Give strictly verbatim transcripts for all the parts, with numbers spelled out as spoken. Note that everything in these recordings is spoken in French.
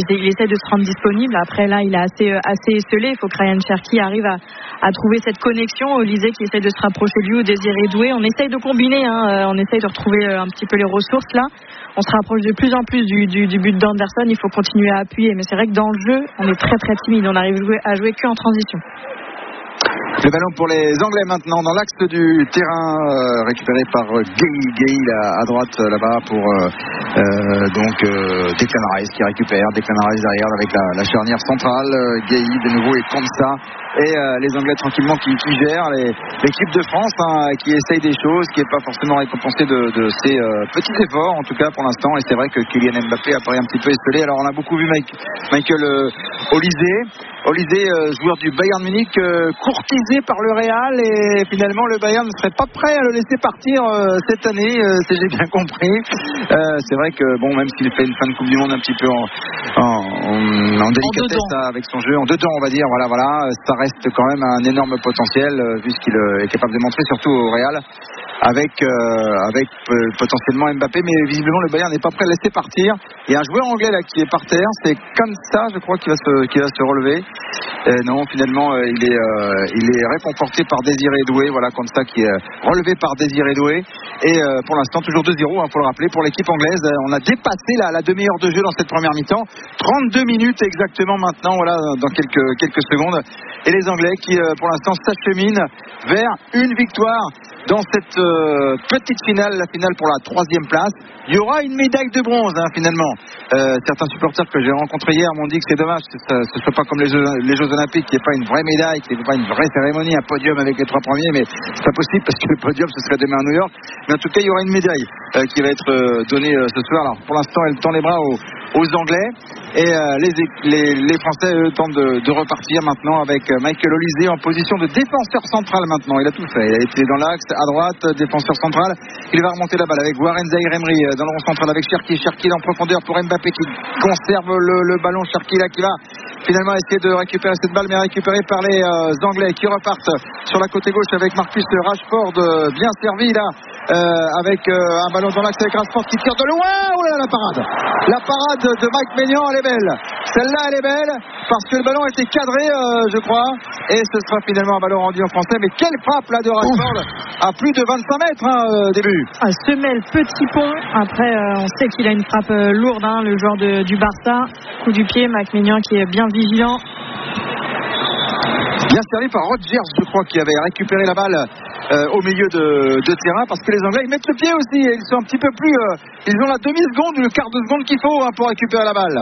il essaie de se rendre disponible. Après là, il est assez, assez esselé. Il faut que Ryan Cherki arrive à, à trouver cette connexion. Olysée qui essaie de se rapprocher de lui, ou Désiré Doué. On essaye de combiner, hein. On essaye de retrouver un petit peu les ressources là. On se rapproche de plus en plus du, du, du but d'Anderson. Il faut continuer à appuyer. Mais c'est vrai que dans le jeu, on est très très timide. On arrive à jouer qu'en transition. Le ballon pour les Anglais maintenant dans l'axe du terrain, euh, récupéré par Gay, Gay à, à droite euh, là-bas pour euh, euh, donc euh, Declan Rice qui récupère, Declan Rice derrière avec la, la charnière centrale, euh, Gay de nouveau et comme ça. Et euh, les Anglais tranquillement qui, qui gèrent, les, l'équipe de France hein, qui essaye des choses, qui n'est pas forcément récompensée de, de ses euh, petits efforts en tout cas pour l'instant. Et c'est vrai que Kylian Mbappé apparaît un petit peu esselé. Alors on a beaucoup vu Mike, Michael euh, Olysée, Olysée euh, joueur du Bayern Munich, euh, courtisé par le Real, et finalement le Bayern ne serait pas prêt à le laisser partir euh, cette année, euh, si j'ai bien compris. Euh, c'est vrai que bon, même s'il fait une fin de Coupe du Monde un petit peu en, en, en, en délicatesse en avec son jeu, en dedans on va dire, voilà, voilà, ça reste quand même un énorme potentiel euh, vu ce qu'il euh, est capable de montrer, surtout au Real, avec, euh, avec euh, potentiellement Mbappé, mais visiblement le Bayern n'est pas prêt à le laisser partir. Il y a un joueur anglais là qui est par terre, c'est comme ça je crois qu'il va se, qu'il va se relever. Et non, finalement euh, il, est, euh, il est réconforté par Désiré Doué, voilà, comme ça, qui est relevé par Désiré Doué. Et euh, pour l'instant toujours deux zéro, il hein, faut le rappeler, pour l'équipe anglaise. On a dépassé la, la demi-heure de jeu dans cette première mi-temps, trente-deux minutes exactement maintenant, voilà, dans quelques, quelques secondes. Et les Anglais qui euh, pour l'instant s'acheminent vers une victoire dans cette euh, petite finale, la finale pour la troisième place. Il y aura une médaille de bronze hein, finalement. Euh, certains supporters que j'ai rencontrés hier m'ont dit que c'est dommage que ce ne soit pas comme les Jeux, les Jeux Olympiques, qu'il n'y ait pas une vraie médaille, qu'il n'y ait pas une vraie cérémonie, un podium avec les trois premiers, mais c'est pas possible parce que le podium ce serait demain à New York. Mais en tout cas il y aura une médaille euh, qui va être euh, donnée euh, ce soir. Alors pour l'instant elle tend les bras aux, aux Anglais, et euh, les, les, les Français eux tentent de, de repartir maintenant avec Michael Olysée en position de défenseur central maintenant. Il a tout fait, il a été dans l'axe à droite, défenseur central. Il va remonter la balle avec Warren Zaïre-Emery dans le rond central avec Cherki, Cherki en profondeur pour Mbappé qui conserve le, le ballon. Cherki là qui va finalement essayer de récupérer cette balle, mais récupérée par les euh, Anglais qui repartent sur la côté gauche avec Marcus Rashford euh, bien servi là euh, avec euh, un ballon dans l'axe avec Rashford qui tire de loin. Oh là là, la parade la parade de Mike Maignan, elle est belle, celle-là elle est belle parce que le ballon a été cadré euh, je crois, et ce sera finalement un ballon rendu en français. Mais quelle frappe là de Rashford à plus de vingt-cinq mètres hein, euh, début. Ah, semelle petit pont. Après euh, on sait qu'il a une frappe euh, lourde hein, le joueur de, du Barça. Coup du pied, Mike Maignan qui est bien vigilant. Bien servi par Rodgers je crois, qui avait récupéré la balle euh, au milieu de, de terrain, parce que les Anglais ils mettent le pied aussi et ils sont un petit peu plus euh, ils ont la demi-seconde ou le quart de seconde qu'il faut hein, pour récupérer la balle.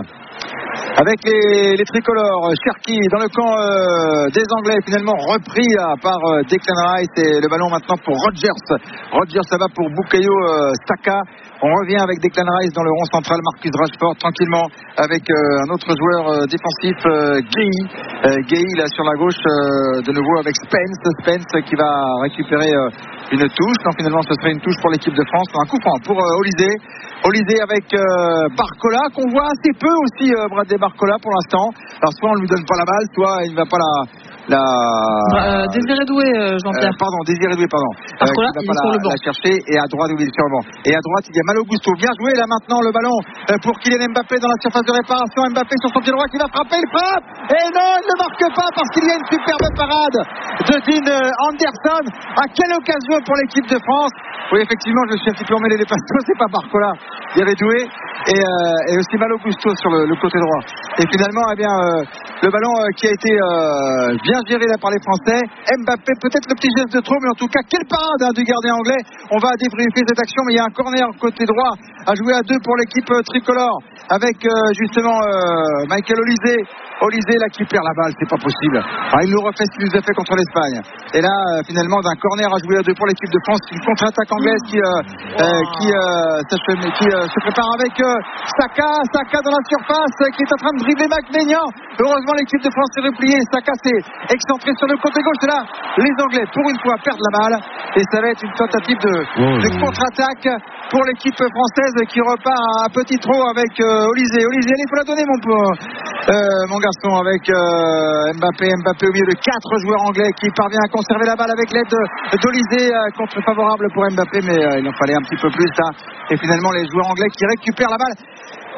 Avec les, les tricolores, Cherki dans le camp euh, des Anglais, finalement repris là, par euh, Declan Rice, et le ballon maintenant pour Rodgers. Rodgers, ça va pour Bukayo euh, Saka. On revient avec Declan Rice dans le rond central, Marcus Rashford tranquillement avec euh, un autre joueur euh, défensif, euh, Gay. Euh, Gay là sur la gauche, euh, de nouveau avec Spence. Spence qui va récupérer euh, une touche. Non, finalement ce serait une touche pour l'équipe de France. Un coup franc pour euh, Olysée. Olysée avec euh, Barcola, qu'on voit assez peu aussi, euh, Bradley Barcola pour l'instant. Alors soit on lui donne pas la balle, soit il ne va pas la... la euh, Désiré Doué, euh, Jean-Pierre. Euh, pardon, Désiré Doué, pardon. Barcola, euh, il va est pas sur la, le banc. la chercher, et à droite, oui, il est sur le banc. Et à droite, il y a Malo Gusto. Bien joué là maintenant, le ballon euh, pour Kylian Mbappé dans la surface de réparation. Mbappé sur son pied droit qui va frapper, il frappe. Et non, il ne marque pas parce qu'il y a une superbe parade de Dean Anderson. À quelle occasion pour l'équipe de France. Oui, effectivement, je me suis un petit peu emmêlé les pinceaux, c'est pas Barcola. Il y avait Doué et, euh, et aussi Malo Gusto sur le, le côté droit. Et finalement, eh bien, euh, le ballon euh, qui a été euh, bien géré là par les Français. Mbappé, peut-être le petit geste de trop, mais en tout cas, quelle parade hein, du gardien anglais. On va débriefer cette action, mais il y a un corner côté droit à jouer à deux pour l'équipe euh, tricolore avec euh, justement euh, Michael Olysée. Olysée là qui perd la balle, c'est pas possible. Alors, il nous refait ce qu'il nous a fait contre l'Espagne. Et là, euh, finalement, d'un corner à jouer à deux pour l'équipe de France, une contre-attaque anglaise qui, euh, wow. euh, qui, euh, qui euh, se prépare avec euh, Saka, Saka dans la surface, euh, qui est en train de dribbler Mike Maignan. Heureusement, l'équipe de France s'est repliée. Saka s'est excentré sur le côté gauche. Et là, les Anglais, pour une fois, perdent la balle. Et ça va être une tentative de, wow. de contre-attaque pour l'équipe française qui repart à petit trot avec euh, Olysée. Olysée, il faut la donner, mon, euh, mon garçon, avec euh, Mbappé. Mbappé au milieu de quatre joueurs anglais qui parvient à conserver la balle avec l'aide d'Olysée. Euh, contre favorable pour Mbappé, mais euh, il en fallait un petit peu plus là. Et finalement, les joueurs anglais qui récupèrent la balle.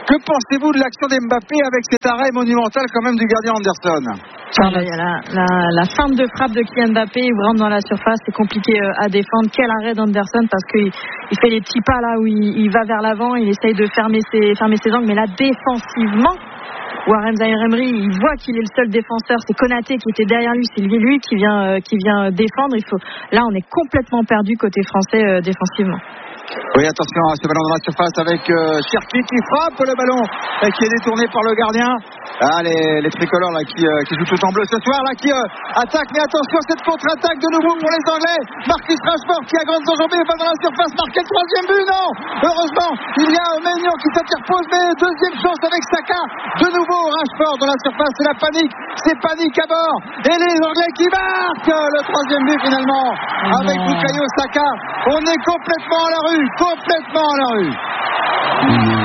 Que pensez-vous de l'action d'Mbappé avec cet arrêt monumental quand même du gardien Anderson? Il y a la, la, la feinte de frappe de Kylian Mbappé, il rentre dans la surface, c'est compliqué à défendre. Quel arrêt d'Anderson, parce qu'il il fait les petits pas là où il, il va vers l'avant, il essaye de fermer ses, fermer ses angles, mais là défensivement, Warren Zaïre-Emery, il voit qu'il est le seul défenseur, c'est Konaté qui était derrière lui, c'est lui qui vient, qui vient défendre. Il faut... Là on est complètement perdu côté français euh, défensivement. Oui, attention à ce ballon dans la surface avec euh, Cherki qui frappe le ballon et qui est détourné par le gardien. Ah, les, les tricolores là qui, euh, qui jouent tout en bleu ce soir là qui euh, attaquent, mais attention cette contre-attaque de nouveau pour les Anglais. Marcus Rashford qui a grandes enjambées, va dans la surface, marqué le troisième but, non. Heureusement, il y a Maignan qui s'interpose, mais deuxième chance avec Saka. De nouveau Rashford dans la surface, c'est la panique, c'est panique à bord. Et les Anglais qui marquent le troisième but finalement avec Bukayo Saka. On est complètement à la rue. Complètement à la rue. Mmh.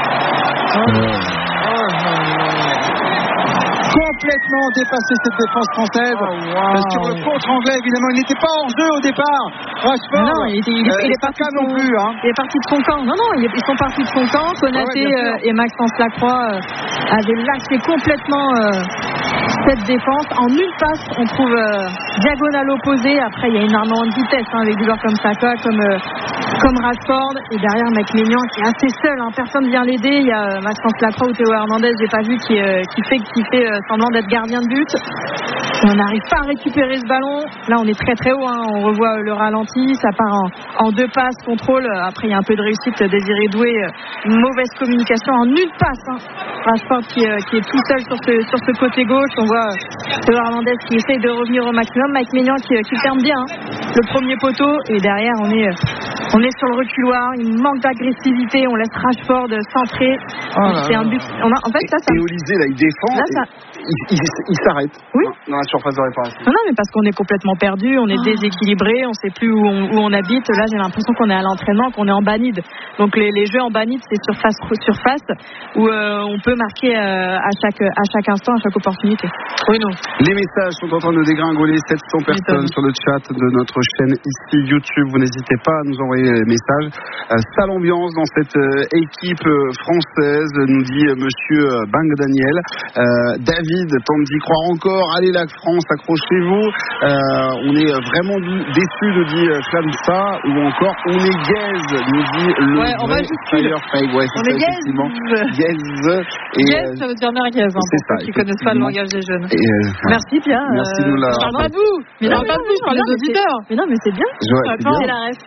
Complètement dépassé cette défense française. Oh, wow. Sur le contre anglais, évidemment, il n'était pas hors jeu au départ. Rashford, non, il, était, il, euh, il est parti de son, non plus, hein. Il est parti de son camp. Non, non, ils sont partis de son camp. Konaté ouais, euh, et Maxence Lacroix euh, avaient lâché complètement euh, cette défense. En une passe, on trouve euh, diagonale opposée. Après, il y a énormément de vitesse hein, avec des joueurs comme Saka, comme euh, comme Rashford, et derrière Maignan qui est assez seul, hein. Personne ne vient l'aider. Il y a Maxence Lacroix ou Théo Hernandez, j'ai pas vu, qui, euh, qui fait, qui fait euh, semblant d'être gardien de but. On n'arrive pas à récupérer ce ballon. Là, on est très très haut, hein. On revoit le ralenti, ça part en, en deux passes, contrôle. Après, il y a un peu de réussite, Désiré Doué, une mauvaise communication en une passe. Hein. Rashford qui, euh, qui est tout seul sur ce, sur ce côté gauche. On voit euh, Théo Hernandez qui essaye de revenir au maximum. Maignan qui, qui ferme bien hein. Le premier poteau, et derrière, on est... Euh, On est sur le reculoir, il manque d'agressivité, on laisse Rashford centrer. Oh c'est un but. On a, en fait, ça, ça... Et Olysée, là, il défend, là, ça... il, il, il s'arrête oui. dans la surface de réparation. Non, non, mais parce qu'on est complètement perdu, on est oh. déséquilibré, on ne sait plus où on, où on habite. Là, j'ai l'impression qu'on est à l'entraînement, qu'on est en banide. Donc, les, les jeux en banide, c'est surface, surface, où euh, on peut marquer euh, à, chaque, à chaque instant, à chaque opportunité. Oui, non. Les messages sont en train de dégringoler, sept cents personnes sur le chat de notre chaîne ici YouTube. Vous n'hésitez pas à nous envoyer les messages. Euh, sale ambiance dans cette euh, équipe euh, française, nous dit euh, monsieur euh, Bang Daniel. Euh, David tente d'y croire encore. Allez la France, accrochez-vous. Euh, on est vraiment déçus, nous dit euh, Flamsa, ou encore on est gaze, nous dit le ouais, on vrai Firefly. Ouais, on est gaze. Gaze. Gaze, ça veut dire merguez, hein, pour ceux qui ne connaissent pas le langage des jeunes. Et, euh, Merci Pierre. Merci de nous la... Je parle pas de vous. Mais je parle pas de vous, je parle des auditeurs. Mais non, mais c'est bien. C'est la ref.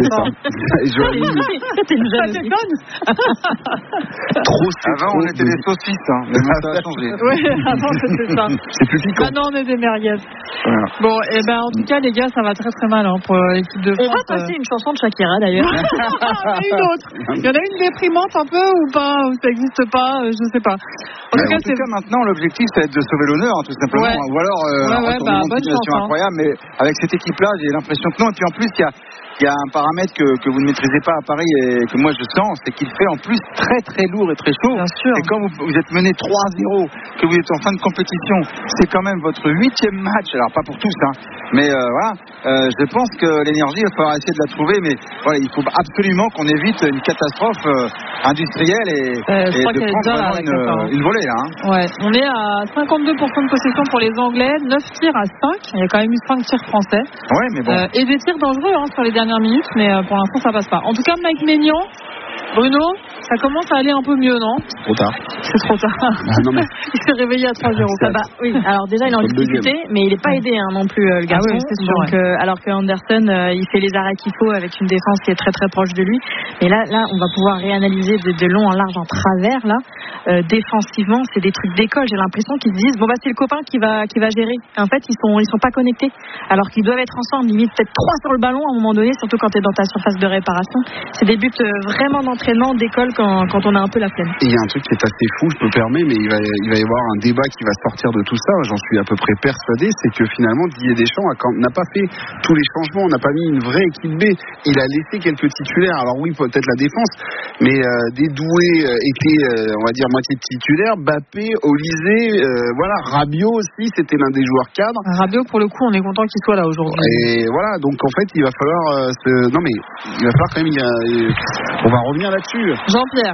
C'était une jeune aussi. Trop, avant on était des saucisses, hein. Mais ça a changé. Oui, avant c'était ça. C'est plus piquant. Maintenant on est des merguez. Voilà. Bon, et ben en tout cas les gars, ça va très très mal hein, pour l'équipe de France. On va passer une chanson de Shakira d'ailleurs. Et une autre. Il y en a une déprimante un peu ou pas, ou ça n'existe pas, je sais pas. En, tout cas, en tout cas, maintenant l'objectif c'est de sauver l'honneur, hein, tout simplement. Ouais. Ou alors euh, ouais, ouais, bah, bonne chance, hein. Incroyable, mais avec cette équipe-là, j'ai l'impression que non. Et puis en plus, il y a Il y a un paramètre que, que vous ne maîtrisez pas à Paris et que moi je sens, c'est qu'il fait en plus très très lourd et très chaud. Bien sûr. Et quand vous, vous êtes mené trois à zéro, que vous êtes en fin de compétition, c'est quand même votre huitième match. Alors pas pour tous, hein, mais euh, voilà. Euh, je pense que l'énergie, il va falloir essayer de la trouver, mais voilà, il faut absolument qu'on évite une catastrophe euh, industrielle et, euh, et de prendre vraiment une, une, une volée là. Hein. Ouais. On est à cinquante-deux pour cent de possession pour les Anglais, neuf tirs à cinq. Il y a quand même eu cinq tirs français. Ouais, mais bon. Euh, et des tirs dangereux hein, sur les dernières minutes, mais euh, pour l'instant ça passe pas. En tout cas, Mike Maignan, Bruno, ça commence à aller un peu mieux, non? Trop tard. C'est trop tard. Ah, non, mais... Il s'est réveillé à trois zéro. Ah bah, oui, alors déjà il est en difficulté, mais il n'est pas aidé hein, non plus euh, le garçon. Ah oui, c'est sûr, donc, ouais. euh, alors que Anderson, euh, il fait les arrêts qu'il faut avec une défense qui est très très proche de lui. Et là, là, on va pouvoir réanalyser de, de long en large en travers. Là, euh, défensivement, c'est des trucs d'école. J'ai l'impression qu'ils se disent bon bah c'est le copain qui va qui va gérer. Et en fait, ils sont ils sont pas connectés. Alors qu'ils doivent être ensemble. Limite peut-être trois sur le ballon à un moment donné, surtout quand tu es dans ta surface de réparation. C'est des buts euh, vraiment d'entraînement d'école quand quand on a un peu la flemme. Et il y a un truc qui est assez fou, je me permets, mais il va, il va y avoir un débat qui va sortir de tout ça, j'en suis à peu près persuadé, c'est que finalement Didier Deschamps n'a pas fait tous les changements, n'a pas mis une vraie équipe B, il a laissé quelques titulaires, alors oui peut-être la défense, mais euh, des doués euh, étaient, euh, on va dire, moitié titulaires, Mbappé, Olysée, euh, voilà, Rabiot aussi, c'était l'un des joueurs cadres. Rabiot pour le coup, on est content qu'il soit là aujourd'hui. Et voilà, donc en fait il va falloir, euh, se... non mais il va falloir quand même, il y a... on va revenir là-dessus. Jean-Pierre.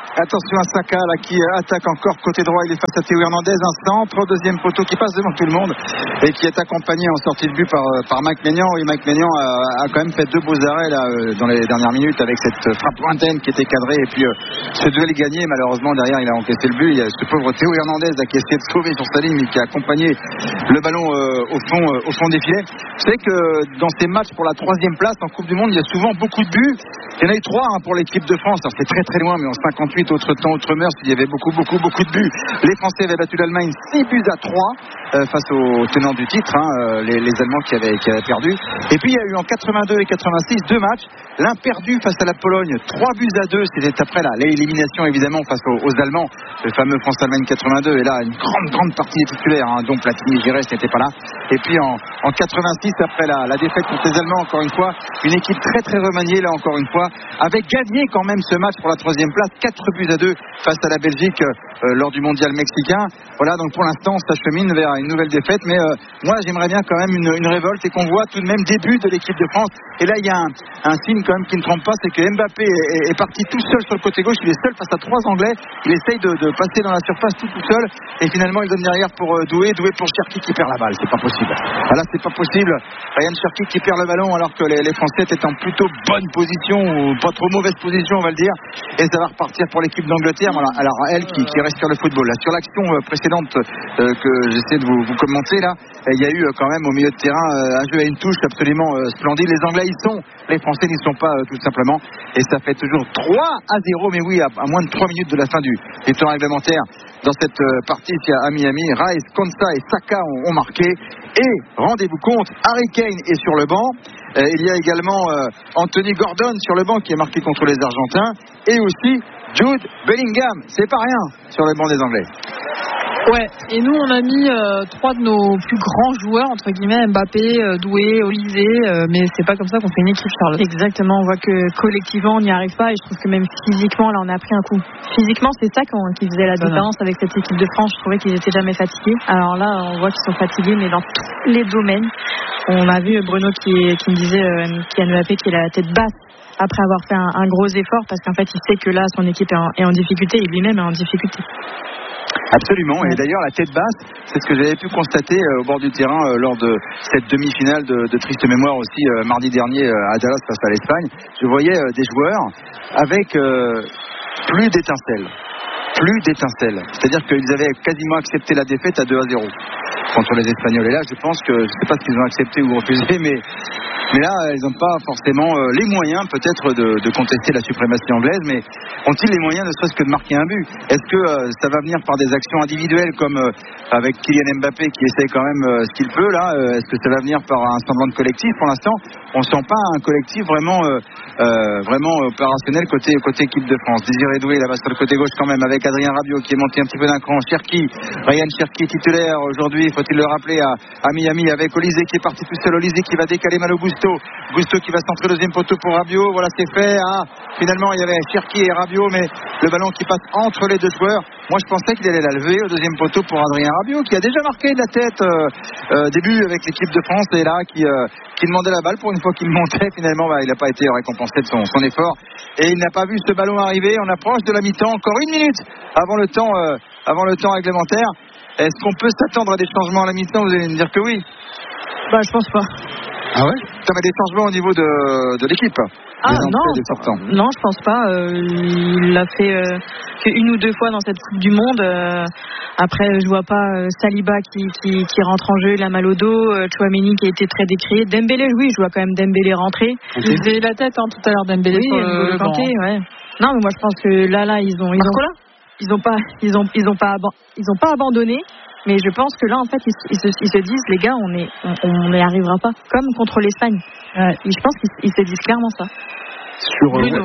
Attention à Saka là, qui attaque encore côté droit. Il est face à Théo Hernandez. Un centre, deuxième poteau qui passe devant tout le monde et qui est accompagné en sortie de but par, par Mike Maignan. Et Mike Maignan a, a quand même fait deux beaux arrêts là, dans les dernières minutes avec cette frappe lointaine qui était cadrée. Et puis euh, ce duel est gagné. Malheureusement, derrière, il a encaissé le but. Il y a ce pauvre Théo Hernandez là, qui a essayé de sauver sur sa ligne mais qui a accompagné le ballon euh, au, fond, euh, au fond des filets. Vous savez que dans ces matchs pour la troisième place en Coupe du Monde, il y a souvent beaucoup de buts. Il y en a eu trois hein, pour l'équipe de France. Alors, c'est très très loin, mais en cinquante-huit, autre temps, autre mœurs, il y avait beaucoup beaucoup beaucoup de buts. Les Français avaient battu l'Allemagne six buts à trois euh, face aux tenants du titre, hein, euh, les, les Allemands qui avaient, qui avaient perdu. Et puis il y a eu en quatre-vingt-deux et quatre-vingt-six deux matchs. L'un perdu face à la Pologne, trois buts à deux. C'était après là l'élimination évidemment face aux, aux Allemands, le fameux France-Allemagne quatre-vingt-deux. Et là une grande grande partie des titulaires, hein, dont Platini, Giresse n'était pas là. Et puis en, en quatre-vingt-six, après la, la défaite contre les Allemands, encore une fois, une équipe très très remaniée là encore une fois, avait gagné quand même ce match pour la troisième place, quatre buts à deux face à la Belgique euh, lors du mondial mexicain. Voilà, donc pour l'instant on s'achemine vers une nouvelle défaite, mais euh, moi j'aimerais bien quand même une, une révolte et qu'on voit tout de même début de l'équipe de France. Et là il y a un, un signe quand même qui ne trompe pas, c'est que Mbappé est, est parti tout seul sur le côté gauche, il est seul face à trois Anglais, il essaye de, de passer dans la surface tout tout seul et finalement il donne derrière pour euh, Doué, Doué pour Cherki qui perd la balle, c'est pas possible. Voilà, c'est pas possible. Ryan Cherki qui perd le ballon alors que les, les Français étaient en plutôt bonne position, ou pas trop mauvaise position on va le dire, et ça va repartir pour l'équipe d'Angleterre. Voilà, alors elle qui, qui reste sur le football. Là, sur l'action euh, précédente euh, que j'essaie de vous, vous commenter là, il y a eu euh, quand même au milieu de terrain euh, un jeu à une touche absolument euh, splendide. Les Anglais y sont, les Français n'y sont pas euh, tout simplement, et ça fait toujours trois à zéro, mais oui à, à moins de trois minutes de la fin du, du temps réglementaire. Dans cette euh, partie ici à Miami, Rice, Konsa et Saka ont, ont marqué. Et rendez-vous compte, Harry Kane est sur le banc. Euh, il y a également euh, Anthony Gordon sur le banc qui est marqué contre les Argentins. Et aussi Jude Bellingham. C'est pas rien sur le banc des Anglais. Ouais, et nous on a mis euh, trois de nos plus grands joueurs, entre guillemets, Mbappé, euh, Doué, Olysée, euh, mais c'est pas comme ça qu'on fait une équipe, Charlotte. Exactement, on voit que collectivement on n'y arrive pas et je trouve que même physiquement là on a pris un coup. Physiquement c'est ça qui faisait la différence avec cette équipe de France, je trouvais qu'ils étaient jamais fatigués. Alors là on voit qu'ils sont fatigués mais dans tous les domaines. On a vu Bruno qui, qui me disait euh, Kylian Mbappé qui est la tête basse après avoir fait un, un gros effort parce qu'en fait il sait que là son équipe est en, est en difficulté et lui-même est en difficulté. Absolument, et d'ailleurs la tête basse, c'est ce que j'avais pu constater euh, au bord du terrain euh, lors de cette demi-finale de, de triste mémoire aussi euh, mardi dernier euh, à Dallas face à l'Espagne. Je voyais euh, des joueurs avec euh, plus d'étincelles, plus d'étincelles. C'est-à-dire qu'ils avaient quasiment accepté la défaite à deux à zéro contre les Espagnols. Et là, je pense que, je ne sais pas ce qu'ils ont accepté ou refusé, mais, mais là, ils n'ont pas forcément euh, les moyens peut-être de, de contester la suprématie anglaise, mais ont-ils les moyens ne serait-ce que de marquer un but? Est-ce que euh, ça va venir par des actions individuelles comme euh, avec Kylian Mbappé qui essaye quand même euh, ce qu'il peut là euh, Est-ce que ça va venir par un semblant de collectif? Pour l'instant, on ne sent pas un collectif vraiment, euh, euh, vraiment opérationnel côté, côté équipe de France. Désiré Doué là-bas sur le côté gauche quand même avec Adrien Rabiot qui est monté un petit peu d'un cran. Cherki, Ryan Cherki titulaire aujourd'hui, faut-il le rappeler, à, à Miami avec Olysée qui est parti tout seul. Olysée qui va décaler Malo Gusto. Gusto qui va centrer le deuxième poteau pour Rabiot. Voilà, c'est fait. Ah, finalement, il y avait Cherki et Rabiot, mais le ballon qui passe entre les deux joueurs. Moi, je pensais qu'il allait la lever au deuxième poteau pour Adrien Rabiot, qui a déjà marqué de la tête euh, euh, début avec l'équipe de France, et là, qui, euh, qui demandait la balle pour une fois qu'il montait. Finalement, bah, il n'a pas été récompensé de son, son effort. Et il n'a pas vu ce ballon arriver. On approche de la mi-temps. Encore une minute avant le temps, euh, avant le temps réglementaire. Est-ce qu'on peut s'attendre à des changements à la mi-temps? Vous allez me dire que oui. Bah, je pense pas. Ah ouais? Ça met des changements au niveau de, de l'équipe. Ah non, non, je pense pas. Euh, il l'a fait euh, qu'une ou deux fois dans cette Coupe du Monde. Euh, après, je vois pas euh, Saliba qui, qui, qui rentre en jeu, il a mal au dos. Euh, Chouameni qui a été très décrié. Dembélé, oui, je vois quand même Dembélé rentrer. Okay. Il faisait la tête hein, tout à l'heure, Dembélé. Oui, sur le, le Kanté, ouais. Non, mais moi je pense que là, là, ils ont, ils ont, ils ont pas, ils ont, ils ont pas, ils ont pas abandonné. Mais je pense que là, en fait, ils, ils, se, ils se disent, les gars, on est, on n'y arrivera pas. Comme contre l'Espagne. Euh, je pense qu'ils ils se disent clairement ça. Sur, euh,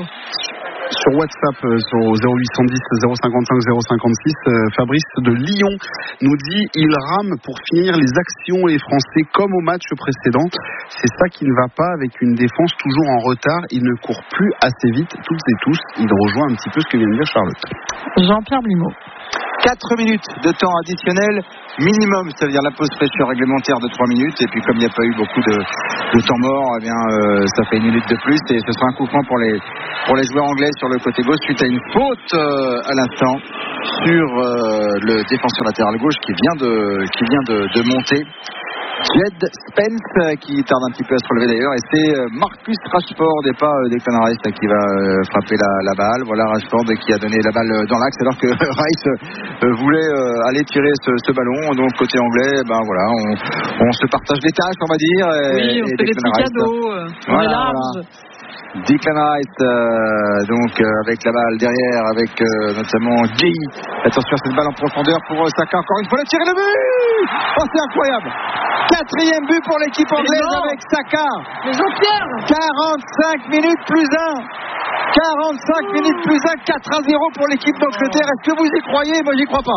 sur WhatsApp, euh, sur zéro huit cent dix zéro cinquante-cinq zéro cinquante-six, euh, Fabrice de Lyon nous dit il rame pour finir les actions, les Français, comme au match précédent. C'est ça qui ne va pas avec une défense toujours en retard. Il ne court plus assez vite, toutes et tous. Il rejoint un petit peu ce que vient de dire Charlotte. Jean-Pierre Blimaud. quatre minutes de temps additionnel minimum, c'est-à-dire la pause fraîcheur réglementaire de trois minutes, et puis comme il n'y a pas eu beaucoup de, de temps mort, eh bien, euh, ça fait une minute de plus, et ce sera un coup franc pour les, pour les joueurs anglais sur sur le côté gauche suite à une faute euh, à l'instant sur euh, le défenseur latéral gauche qui vient de, qui vient de, de monter. Jed Spence euh, qui tarde un petit peu à se relever d'ailleurs, et c'est euh, Marcus Rashford et pas euh, Declan Rice euh, qui va euh, frapper la, la balle. Voilà Rashford qui a donné la balle dans l'axe alors que Rice euh, voulait euh, aller tirer ce, ce ballon. Donc côté anglais, ben voilà, on, on se partage les tâches, on va dire. Et, oui, on et fait des petits cadeaux. Euh, on voilà, est large. voilà. Declan Rice euh, donc euh, avec la balle derrière avec euh, notamment Guy. Attention à cette balle en profondeur pour euh, Saka, encore une fois le tir et le but. Oh, c'est incroyable, quatrième but pour l'équipe anglaise avec Saka. Mais Jean-Pierre, quarante-cinq minutes plus un, quarante-cinq minutes plus un, quatre à zéro pour l'équipe d'Angleterre. Est-ce que vous y croyez? Moi j'y crois pas,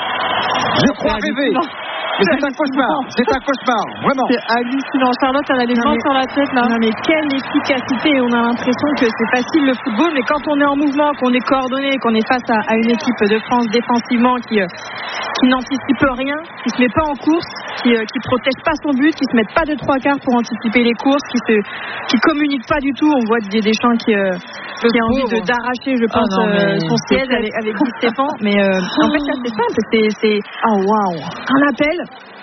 je crois rêver. Mais c'est un cauchemar, c'est un cauchemar, vraiment. C'est hallucinant. Charlotte, elle a les mains sur la tête là. Non mais quelle efficacité. On a l'impression que c'est facile le football, mais quand on est en mouvement, qu'on est coordonné, qu'on est face à, à une équipe de France défensivement qui, euh, qui n'anticipe rien, qui se met pas en course, qui, euh, qui protège pas son but, qui se met pas de trois quarts pour anticiper les courses, qui se, qui communique pas du tout. On voit Didier Deschamps qui, euh, qui a envie de, d'arracher, je pense, oh non, euh, son siège avec, avec Guy Stéphane. Mais euh, en fait là c'est simple, c'est, c'est oh, wow. un appel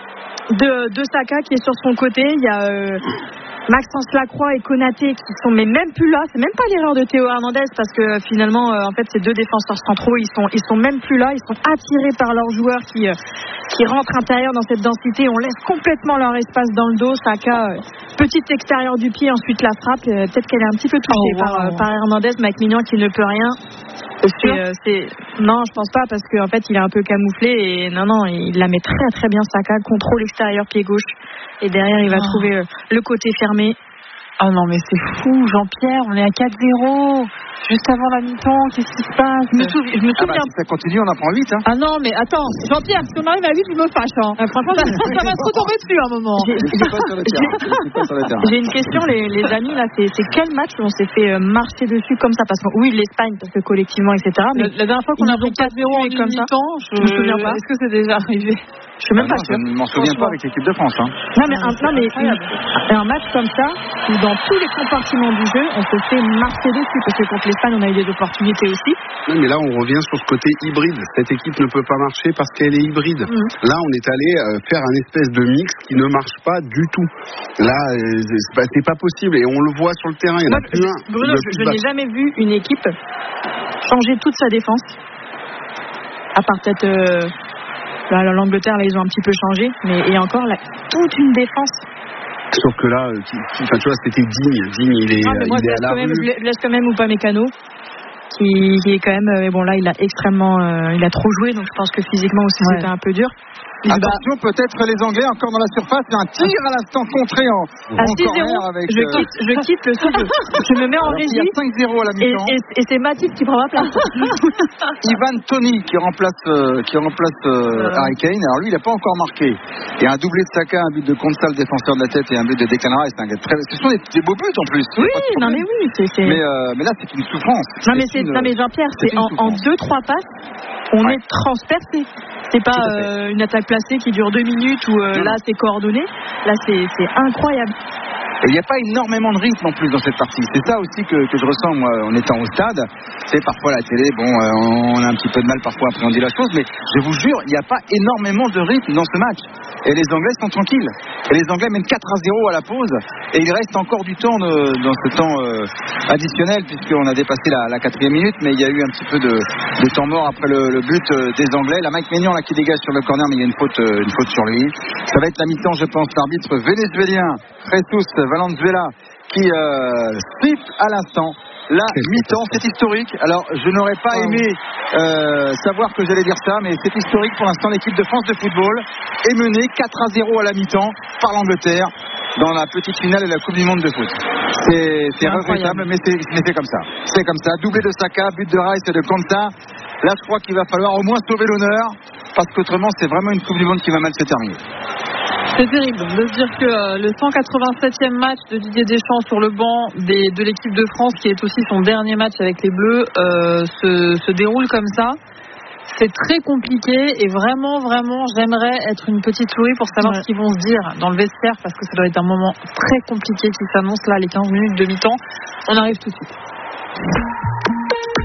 de, de Saka qui est sur son côté. Il y a euh, Maxence Lacroix et Konaté qui sont mais même plus là. C'est même pas l'erreur de Théo Hernandez parce que euh, finalement euh, en fait ces deux défenseurs centraux ils sont ils sont même plus là. Ils sont attirés par leurs joueurs qui euh, qui rentrent intérieur dans cette densité. On laisse complètement leur espace dans le dos. Saka euh, petit extérieur du pied, ensuite la frappe. Euh, peut-être qu'elle est un petit peu touchée oh, wow. par euh, par Hernandez. Mike Mignon qui ne peut rien. C'est, euh, c'est... Non, je pense pas parce qu'en fait il est un peu camouflé et non non il la met très très bien Saka, contrôle extérieur pied gauche et derrière il va oh. trouver euh, le côté fermé. Oh non mais c'est fou Jean-Pierre, on est à quatre zéro juste avant la mi-temps, qu'est-ce qui se passe? Je me souviens, je me souviens... Ah bah, si ça continue on en prend huit hein. Ah non mais attends Jean-Pierre, si on arrive à huit je me fâche hein. Euh, franchement ça, ça va se retomber dessus à un moment. J'ai, j'ai, pas sur le terrain. J'ai, pas sur le terrain. J'ai une question les, les amis là, c'est, c'est quel match où on s'est fait marcher dessus comme ça? Parce que oui l'Espagne parce que collectivement etc, mais la, la dernière fois qu'on a pris quatre zéro en comme ça je me souviens pas. Est-ce que c'est déjà arrivé? Je suis même ah pas non, sûre. Je ne m'en souviens pas avec l'équipe de France. Hein. Non mais, un, non, mais une, un match comme ça, où dans tous les compartiments du jeu, on se fait marcher dessus. Parce que contre l'Espagne, on a eu des opportunités aussi. Oui, mais là, on revient sur ce côté hybride. Cette équipe ne peut pas marcher parce qu'elle est hybride. Mmh. Là, on est allé euh, faire un espèce de mix qui ne marche pas du tout. Là, euh, c'est, pas, c'est pas possible. Et on le voit sur le terrain. Il y en a plus un. Bruno, je, je n'ai jamais vu une équipe changer toute sa défense. À part peut-être... Euh, Là, l'Angleterre, là, ils ont un petit peu changé, mais et encore là, toute une défense. Sauf que là, qui, qui, enfin, tu vois, c'était Digne. Digne, il est, ah, mais moi, il est à la même, rue. Je laisse quand même Upamecano, qui, qui est quand même, mais bon là, il a extrêmement, euh, il a trop joué, donc je pense que physiquement aussi ouais. c'était un peu dur. Attention, peut-être les Anglais encore dans la surface. Il y a un tir à l'instant contré en, à en six zéro, corner avec. Je quitte, je quitte le studio. Je me mets en régie. Il y a cinq zéro à la mi-temps. Et, et, et c'est Matip qui prend ma place. Ivan Toney qui remplace, euh, qui remplace euh, euh. Harry Kane. Alors lui, il n'a pas encore marqué. Il y a un doublé de Saka, un but de Konsa, le défenseur de la tête, et un but de Declan Rice. Très... Ce sont des, des beaux buts en plus. Oui, non mais oui. C'est, c'est... Mais, euh, mais là, c'est une souffrance. Non mais, c'est c'est, une, non mais Jean-Pierre, c'est, c'est en, en deux trois passes, on ouais. est transpercé. C'est pas euh, une attaque placée qui dure deux minutes où euh, là c'est coordonné. Là c'est, c'est incroyable. Et il n'y a pas énormément de rythme en plus dans cette partie. C'est ça aussi que, que je ressens moi en étant au stade. C'est parfois la télé, bon, euh, on a un petit peu de mal parfois à appréhender la chose, mais je vous jure, il n'y a pas énormément de rythme dans ce match. Et les Anglais sont tranquilles. Et les Anglais mènent quatre à zéro à la pause. Et il reste encore du temps de, dans ce temps euh, additionnel, puisqu'on a dépassé la, la quatrième minute, mais il y a eu un petit peu de, de temps mort après le, le but euh, des Anglais. La Mike Maignan là qui dégage sur le corner, mais il y a une faute, euh, une faute sur lui. Ça va être la mi-temps, je pense, l'arbitre vénézuélien Jesus Valenzuela qui euh, siffle à l'instant la mi-temps. C'est historique. Alors je n'aurais pas aimé euh, savoir que j'allais dire ça, mais c'est historique. Pour l'instant, l'équipe de France de football est menée quatre à zéro à la mi-temps par l'Angleterre dans la petite finale de la Coupe du Monde de foot. C'est, c'est regrettable, mais c'est, mais c'est comme ça. C'est comme ça. Doublé de Saka, but de Rice et de Konsa. Là, je crois qu'il va falloir au moins sauver l'honneur, parce qu'autrement, c'est vraiment une Coupe du Monde qui va mal se terminer. C'est terrible de se dire que euh, le cent quatre-vingt-septième match de Didier Deschamps sur le banc des, de l'équipe de France, qui est aussi son dernier match avec les Bleus, euh, se, se déroule comme ça. C'est très compliqué et vraiment, vraiment, j'aimerais être une petite souris pour savoir ouais. ce qu'ils vont se dire dans le vestiaire, parce que ça doit être un moment très compliqué qui s'annonce là, les quinze minutes de mi-temps. On arrive tout de suite.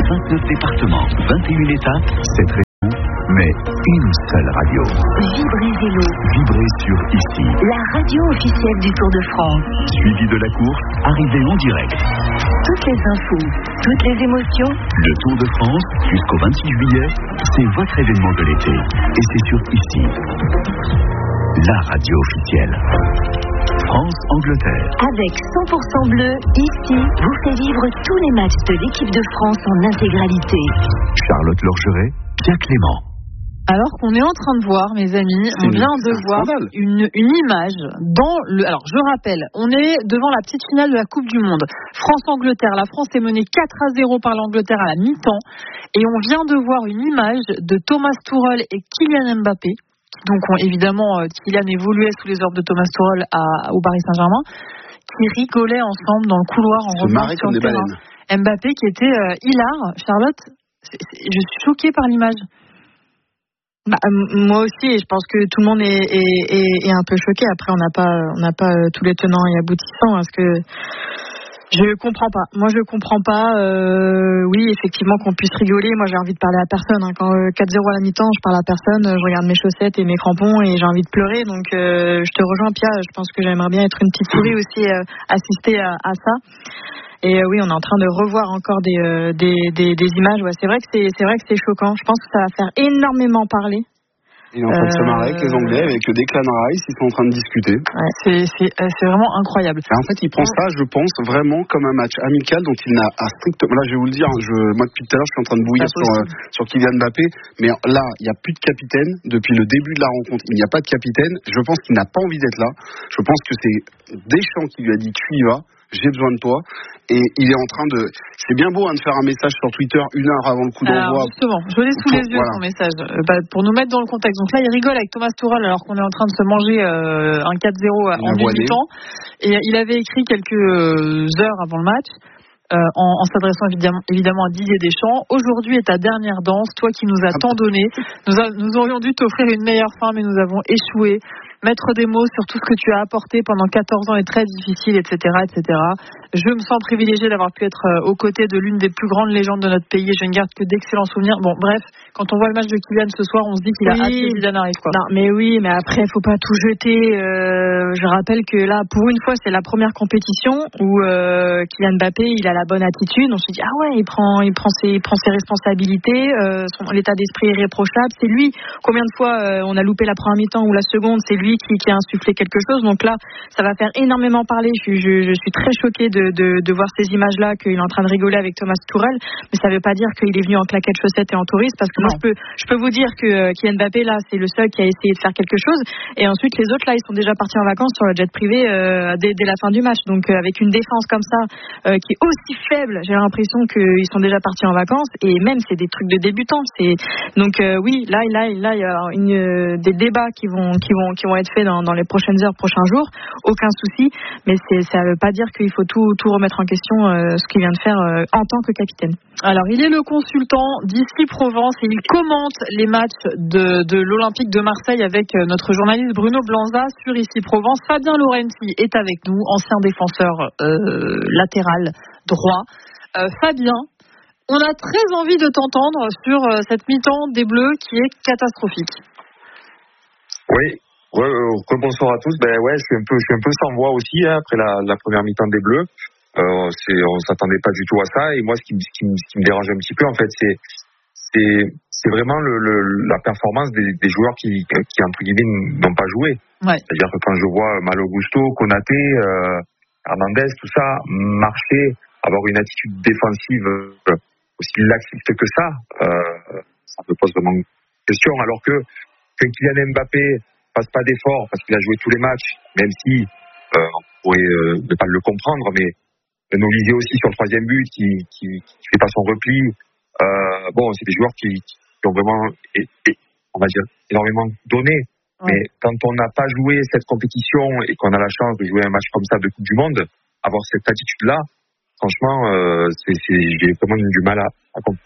vingt-neuf départements, vingt et une étapes, sept régions, mais une seule radio. Vibrez Vélo. Vibrez sur ici. La radio officielle du Tour de France. Suivi de la course, arrivée en direct. Toutes les infos, toutes les émotions. Le Tour de France, jusqu'au vingt-six juillet, c'est votre événement de l'été. Et c'est sur ici. La radio officielle. France-Angleterre. Avec cent pour cent bleu, ici, vous fait vivre tous les matchs de l'équipe de France en intégralité. Charlotte Lorgeret, Pierre Clément. Alors qu'on est en train de voir, mes amis, c'est on vient de voir une, une image dans le... Alors, je rappelle, on est devant la petite finale de la Coupe du Monde. France-Angleterre. La France est menée quatre à zéro par l'Angleterre à la mi-temps. Et on vient de voir une image de Thomas Tuchel et Kylian Mbappé. Donc, on, évidemment, Kylian évoluait sous les ordres de Thomas Tuchel à, au Paris Saint-Germain, qui rigolaient ensemble dans le couloir en revenant sur le terrain. Mbappé qui était euh, hilar. Charlotte, c'est, c'est, je suis choquée par l'image. Bah, moi aussi, et je pense que tout le monde est, est, est, est un peu choqué. Après, on n'a pas, on n'a pas tous les tenants et aboutissants, parce que je comprends pas. Moi, je comprends pas. Euh, oui, effectivement, qu'on puisse rigoler. Moi, j'ai envie de parler à personne. Hein. Quand euh, quatre zéro à la mi-temps, je parle à personne. Je regarde mes chaussettes et mes crampons et j'ai envie de pleurer. Donc, euh, je te rejoins, Pia. Je pense que j'aimerais bien être une petite souris aussi, euh, assister à, à ça. Et euh, oui, on est en train de revoir encore des, euh, des, des, des images. Ouais, c'est vrai que c'est, c'est vrai que c'est choquant. Je pense que ça va faire énormément parler. Il est en train de se marrer avec les Anglais, avec Declan Rice, ils sont en train de discuter. Ouais, c'est, c'est, c'est vraiment incroyable. Et en fait, il prend ça, je pense, vraiment comme un match amical dont il n'a à strict... Là, je vais vous le dire, je... moi depuis tout à l'heure, je suis en train de bouillir sur, euh, sur Kylian Mbappé, mais là, il n'y a plus de capitaine. Depuis le début de la rencontre, il n'y a pas de capitaine. Je pense qu'il n'a pas envie d'être là. Je pense que c'est Deschamps qui lui a dit « tu y vas ». J'ai besoin de toi. Et il est en train de... C'est bien beau hein, de faire un message sur Twitter une heure avant le coup d'envoi. Alors justement, je l'ai sous les yeux, voilà. Son message. Euh, bah, pour nous mettre dans le contexte. Donc là, il rigole avec Thomas Tuchel alors qu'on est en train de se manger euh, un quatre zéro en débutant. Et il avait écrit quelques heures avant le match. Euh, en, en s'adressant évidemment, évidemment à Didier Deschamps. Aujourd'hui est ta dernière danse, toi qui nous as tant donné. Nous, a, nous aurions dû t'offrir une meilleure fin, mais nous avons échoué. Mettre des mots sur tout ce que tu as apporté pendant quatorze ans est très difficile, et cetera, et cetera. Je me sens privilégié d'avoir pu être aux côtés de l'une des plus grandes légendes de notre pays. Je ne garde que d'excellents souvenirs. Bon, bref, quand on voit le match de Kylian ce soir, on se dit qu'il oui. a hâte que Zidane arrive, quoi. Non, mais oui, mais après, faut pas tout jeter. Euh, je rappelle que là, pour une fois, c'est la première compétition où euh, Kylian Mbappé, il a la bonne attitude. On se dit ah ouais, il prend, il prend ses, il prend ses responsabilités. Euh, son l'état d'esprit est irréprochable. C'est lui. Combien de fois euh, on a loupé la première mi-temps ou la seconde, c'est lui qui, qui a insufflé quelque chose. Donc là, ça va faire énormément parler. Je, je, je suis très choquée de, de, de voir ces images-là, qu'il est en train de rigoler avec Thomas Tuchel. Mais ça ne veut pas dire qu'il est venu en claquettes chaussettes et en touriste, parce que non. moi, je peux, je peux vous dire que euh, Kylian Mbappé, là, c'est le seul qui a essayé de faire quelque chose. Et ensuite, les autres, là, ils sont déjà partis en vacances sur le jet privé euh, dès, dès la fin du match. Donc, euh, avec une défense comme ça, euh, qui est aussi faible, j'ai l'impression qu'ils sont déjà partis en vacances. Et même, c'est des trucs de débutants. C'est... Donc, euh, oui, là, là, là, il y a une, euh, des débats qui vont, qui vont, qui vont être faits dans, dans les prochaines heures, prochains jours. Aucun souci. Mais c'est, ça ne veut pas dire qu'il faut tout, tout remettre en question, euh, ce qu'il vient de faire euh, en tant que capitaine. Alors, il est le consultant d'Ici Provence et il commente les matchs de, de l'Olympique de Marseille avec notre journaliste Bruno Blanza sur Ici Provence. Fabien Laurenti est avec nous, ancien défenseur euh, latéral droit. Euh, Fabien, on a très envie de t'entendre sur euh, cette mi-temps des Bleus qui est catastrophique. Oui. Ouais, euh, bonsoir à tous. Ben ouais, je suis un peu, je suis un peu sans voix aussi hein, après la, la première mi-temps des Bleus. Euh, c'est, on s'attendait pas du tout à ça. Et moi, ce qui, ce qui, ce qui me dérange un petit peu, en fait, c'est, c'est, c'est vraiment le, le, la performance des, des joueurs qui, qui entre guillemets, n'ont pas joué. Ouais. C'est-à-dire que quand je vois Malo Gusto, Konaté, euh, Hernandez, tout ça marcher, avoir une attitude défensive aussi laxiste que ça, euh, ça me pose vraiment question. Alors que que Kylian Mbappé fasse pas d'efforts parce qu'il a joué tous les matchs, même si euh, on pourrait euh, ne pas le comprendre, mais nous liser aussi sur le troisième but qui qui, qui fait pas son repli. Euh, bon, c'est des joueurs qui, qui ont vraiment, et, et, on va dire, énormément donné. Ouais. Mais quand on n'a pas joué cette compétition et qu'on a la chance de jouer un match comme ça de Coupe du Monde, avoir cette attitude-là, franchement, euh, c'est, c'est, j'ai vraiment du mal à, à comprendre.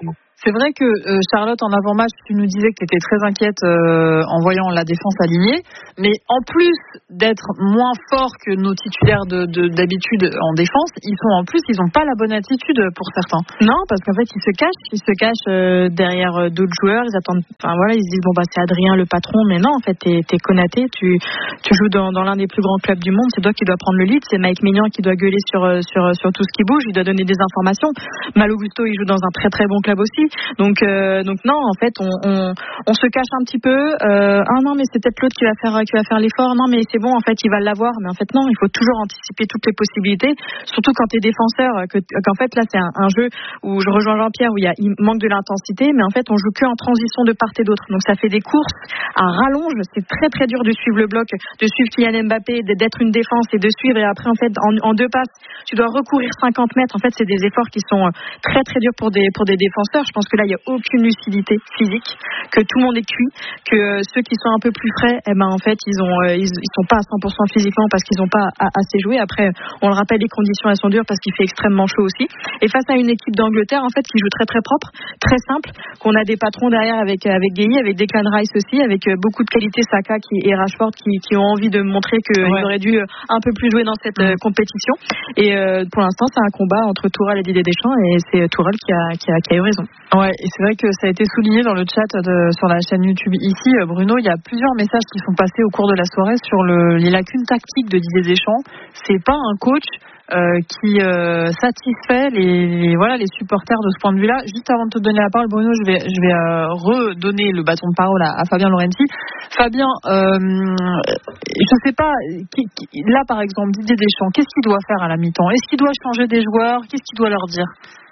C'est vrai que euh, Charlotte, en avant-match, tu nous disais que tu étais très inquiète euh, en voyant la défense alignée, mais en plus d'être moins forts que nos titulaires de, de, d'habitude en défense, ils sont en plus, ils n'ont pas la bonne attitude pour certains. Non, parce qu'en fait, ils se cachent, ils se cachent euh, derrière euh, d'autres joueurs, ils attendent, enfin voilà, ils se disent bon bah c'est Adrien le patron, mais non, en fait t'es, t'es Konaté, tu, tu joues dans, dans l'un des plus grands clubs du monde, c'est toi qui dois prendre le lead, c'est Mike Maignan qui doit gueuler sur, sur, sur tout ce qui bouge, il doit donner des informations. Malo Gusto, il joue dans un très très bon club aussi, donc euh, donc non, en fait on, on, on se cache un petit peu, euh, ah non mais c'est peut-être l'autre qui va faire qui va faire l'effort, non mais c'est bon, en fait il va l'avoir, mais en fait non, il faut toujours anticiper toutes les possibilités, surtout quand t'es défenseur, que, qu'en fait là c'est un, un jeu où je rejoins Jean-Pierre, où il, y a, il manque de l'intensité, mais en fait on joue que en transition de part et d'autre, donc ça fait des courses à rallonge, c'est très très dur de suivre le bloc, de suivre Kylian Mbappé, d'être une défense et de suivre, et après en fait en, en deux passes tu dois recourir cinquante mètres, en fait c'est des efforts qui sont très très durs pour des, pour des défenseurs. Je pense que là il n'y a aucune lucidité physique, que tout le monde est cuit, que ceux qui sont un peu plus frais, eh ben en fait ils ont ils, ils sont pas à cent pour cent physiquement parce qu'ils n'ont pas assez joué. Après on le rappelle, les conditions elles sont dures parce qu'il fait extrêmement chaud aussi, et face à une équipe d'Angleterre en fait qui joue très très propre, très simple, qu'on a des patrons derrière avec avec Gueye, avec Declan Rice aussi, avec beaucoup de qualité, Saka qui, et Rashford qui, qui ont envie de montrer qu'ils ouais. auraient dû un peu plus jouer dans cette mmh. compétition, et euh, pour l'instant c'est un combat entre Tourelle et Didier Deschamps, et c'est Tourelle qui a, qui a, qui a eu raison. Ouais, et c'est vrai que ça a été souligné dans le chat de, sur la chaîne YouTube ici, Bruno, il y a plusieurs messages qui sont passés au cours de la soirée sur le, les lacunes tactiques de Didier Deschamps. C'est pas un coach Euh, qui euh, satisfait les, les voilà les supporters de ce point de vue-là. Juste avant de te donner la parole, Bruno, je vais je vais euh, redonner le bâton de parole à, à Fabien Laurenti. Fabien, euh, je sais pas, qui, qui, là par exemple Didier Deschamps, qu'est-ce qu'il doit faire à la mi-temps? Est-ce qu'il doit changer des joueurs? Qu'est-ce qu'il doit leur dire?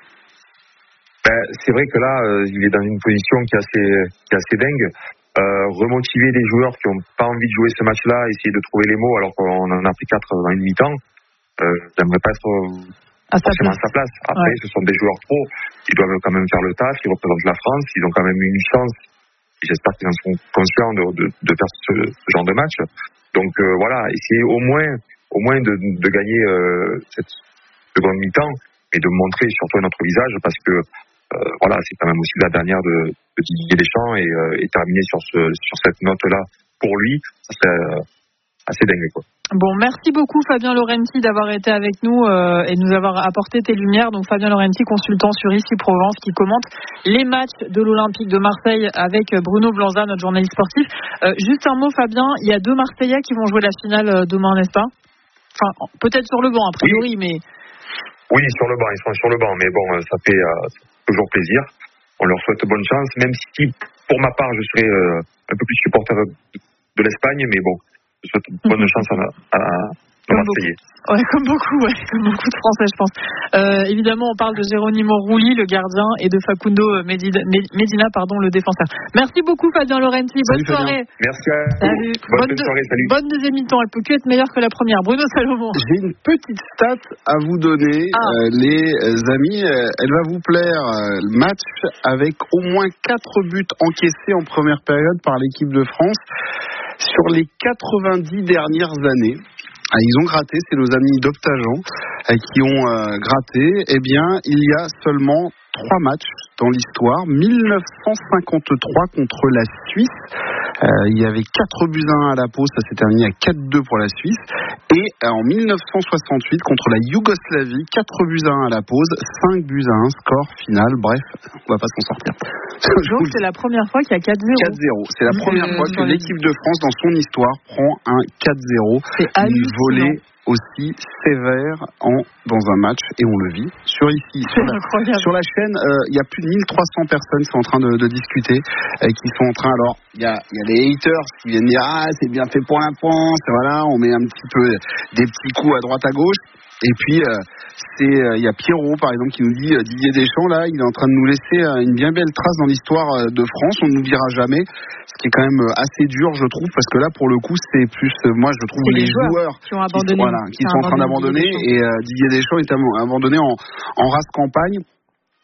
Ben, c'est vrai que là, euh, il est dans une position qui est assez qui est assez dingue. Euh, remotiver les joueurs qui n'ont pas envie de jouer ce match-là, essayer de trouver les mots alors qu'on en a pris quatre dans une mi-temps. Euh, j'aimerais pas être à forcément à sa place. Après, ouais. ce sont des joueurs pro, ils doivent quand même faire le taf, ils représentent la France, ils ont quand même une chance, et j'espère qu'ils en sont conscients de, de, de faire ce, ce genre de match. Donc euh, voilà, essayer au moins, au moins de, de gagner euh, cette seconde mi-temps, et de montrer surtout notre visage, parce que euh, voilà, c'est quand même aussi la dernière de, de Didier Deschamps, et, euh, et terminer sur, ce, sur cette note-là, pour lui, ça serait euh, assez dingue, quoi. Bon, merci beaucoup Fabien Laurenti d'avoir été avec nous euh, et de nous avoir apporté tes lumières. Donc Fabien Laurenti, consultant sur Ici Provence, qui commente les matchs de l'Olympique de Marseille avec Bruno Blanza, notre journaliste sportif. Euh, juste un mot Fabien, il y a deux Marseillais qui vont jouer la finale demain, n'est-ce pas? Enfin, peut-être sur le banc a priori, oui. mais... Oui, sur le banc, ils sont sur le banc, mais bon, ça fait euh, toujours plaisir. On leur souhaite bonne chance, même si pour ma part je serais euh, un peu plus supporter de l'Espagne, mais bon, je souhaite bonne chance à, à, à Marseillais. Ouais, comme beaucoup, ouais, comme beaucoup de Français, je pense. Euh, évidemment, on parle de Geronimo Rulli, le gardien, et de Facundo Medina, Medina pardon, le défenseur. Merci beaucoup, Fabien Laurenti. Bonne salut, soirée. Fabien. Merci à vous. Salut. Bonne, bonne de, soirée, salut. Bonne deuxième mi-temps. Elle peut que être meilleure que la première. Bruno Salomon. J'ai une petite stat à vous donner, ah. euh, les amis. Euh, elle va vous plaire. Euh, match avec au moins quatre buts encaissés en première période par l'équipe de France sur les quatre-vingt-dix dernières années. Ah, ils ont gratté, c'est nos amis d'Optagent euh, qui ont euh, gratté. Eh bien, il y a seulement trois matchs dans l'histoire. mille neuf cent cinquante-trois contre la Suisse. Euh, il y avait quatre buts à un à la pause, ça s'est terminé à quatre deux pour la Suisse. Et euh, en mille neuf cent soixante-huit contre la Yougoslavie, quatre buts à un à la pause, cinq buts à un, score final. Bref, on va pas s'en sortir. Donc c'est la première fois qu'il y a quatre zéro. quatre zéro. C'est la première euh, fois que l'équipe de France dans son histoire prend un quatre zéro. C'est une volée aussi sévère en, dans un match, et on le vit sur ici sur la, sur la chaîne. Il euh, y a plus de mille trois cents personnes qui sont en train de, de discuter, euh, qui sont en train, alors il y a, y a les haters qui viennent dire ah c'est bien fait pour la France, voilà, on met un petit peu des petits coups à droite à gauche. Et puis, euh, c'est il euh, y a Pierrot, par exemple, qui nous dit euh, Didier Deschamps, là, il est en train de nous laisser euh, une bien belle trace dans l'histoire euh, de France. On ne l'oubliera jamais. Ce qui est quand même euh, assez dur, je trouve, parce que là, pour le coup, c'est plus, euh, moi, je trouve, les, les joueurs, joueurs qui, ont abandonné, qui, voilà, qui sont en train d'abandonner. Et euh, Didier Deschamps est abandonné en, en race campagne.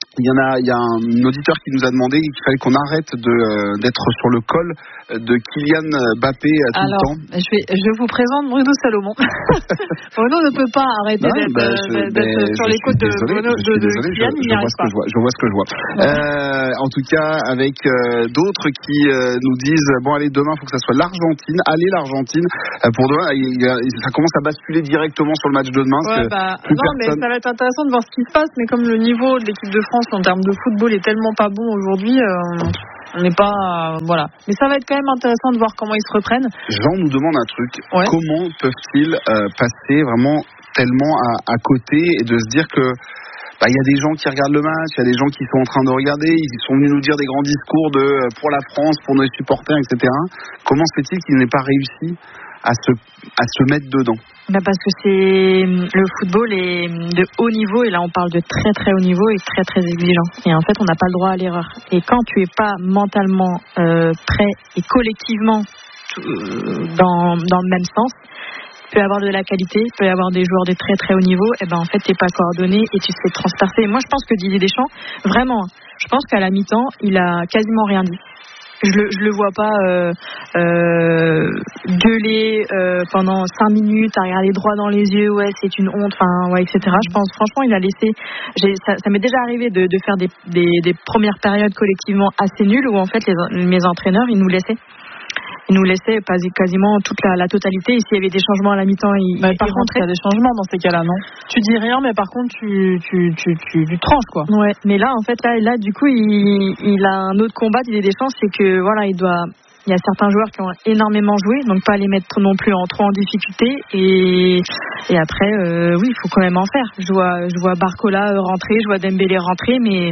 Il y en a, il y a un auditeur qui nous a demandé qu'il fallait qu'on arrête de, euh, d'être sur le col de Kylian Mbappé tout Alors, le temps. Je, vais, je vous présente Bruno Salomon. Bruno ne peut pas arrêter non, d'être, bah, je, d'être bah, sur les côtes de, désolé, Bruno, de, de Kylian. Je, je, vois ce que je vois. Je vois ce que je vois. Euh, en tout cas, avec euh, d'autres qui euh, nous disent bon allez demain, il faut que ça soit l'Argentine. Allez l'Argentine euh, pour demain. Il, il, ça commence à basculer directement sur le match de demain. Ouais, bah, non, personne... mais ça va être intéressant de voir ce qui se passe. Mais comme le niveau de l'équipe de France en termes de football est tellement pas bon aujourd'hui, euh, on n'est pas euh, voilà. Mais ça va être quand même intéressant de voir comment ils se reprennent. Jean nous demande un truc. Ouais. Comment peuvent-ils euh, passer vraiment tellement à, à côté et de se dire que bah, y a des gens qui regardent le match, il y a des gens qui sont en train de regarder, ils sont venus nous dire des grands discours de euh, pour la France, pour nos supporters, et cetera. Comment se fait-il qu'ils n'aient pas réussi à se à se mettre dedans? Bah parce que c'est le football est de haut niveau et là on parle de très très haut niveau et très très exigeant et en fait on n'a pas le droit à l'erreur et quand tu es pas mentalement euh, prêt et collectivement euh, dans dans le même sens, il peut y avoir de la qualité, il peut y avoir des joueurs de très très haut niveau, et ben en fait t'es pas coordonné et tu te fais transpercer. Moi je pense que Didier Deschamps, vraiment, je pense qu'à la mi-temps il a quasiment rien dit. Je le, je le vois pas euh, euh, gueuler euh, pendant cinq minutes, à regarder droit dans les yeux, ouais c'est une honte, enfin ouais et cetera. Je pense franchement il a laissé. J'ai, ça, ça m'est déjà arrivé de, de faire des, des, des premières périodes collectivement assez nulles où en fait les, mes entraîneurs ils nous laissaient. Ils nous laissaient pas quasiment toute la, la totalité. Et s'il y avait des changements à la mi-temps, ils, bah, ils par contre, il y a des changements dans ces cas-là, non? Tu dis rien, mais par contre, tu, tu, tu, tu, tu tranches, quoi. Ouais, mais là, en fait, là, là du coup, il, il a un autre combat d'idée des chances, c'est que, voilà, il doit. Il y a certains joueurs qui ont énormément joué, donc pas les mettre non plus en trop en difficulté. Et, et après, euh, oui, il faut quand même en faire. Je vois, je vois Barcola rentrer, je vois Dembélé rentrer, mais.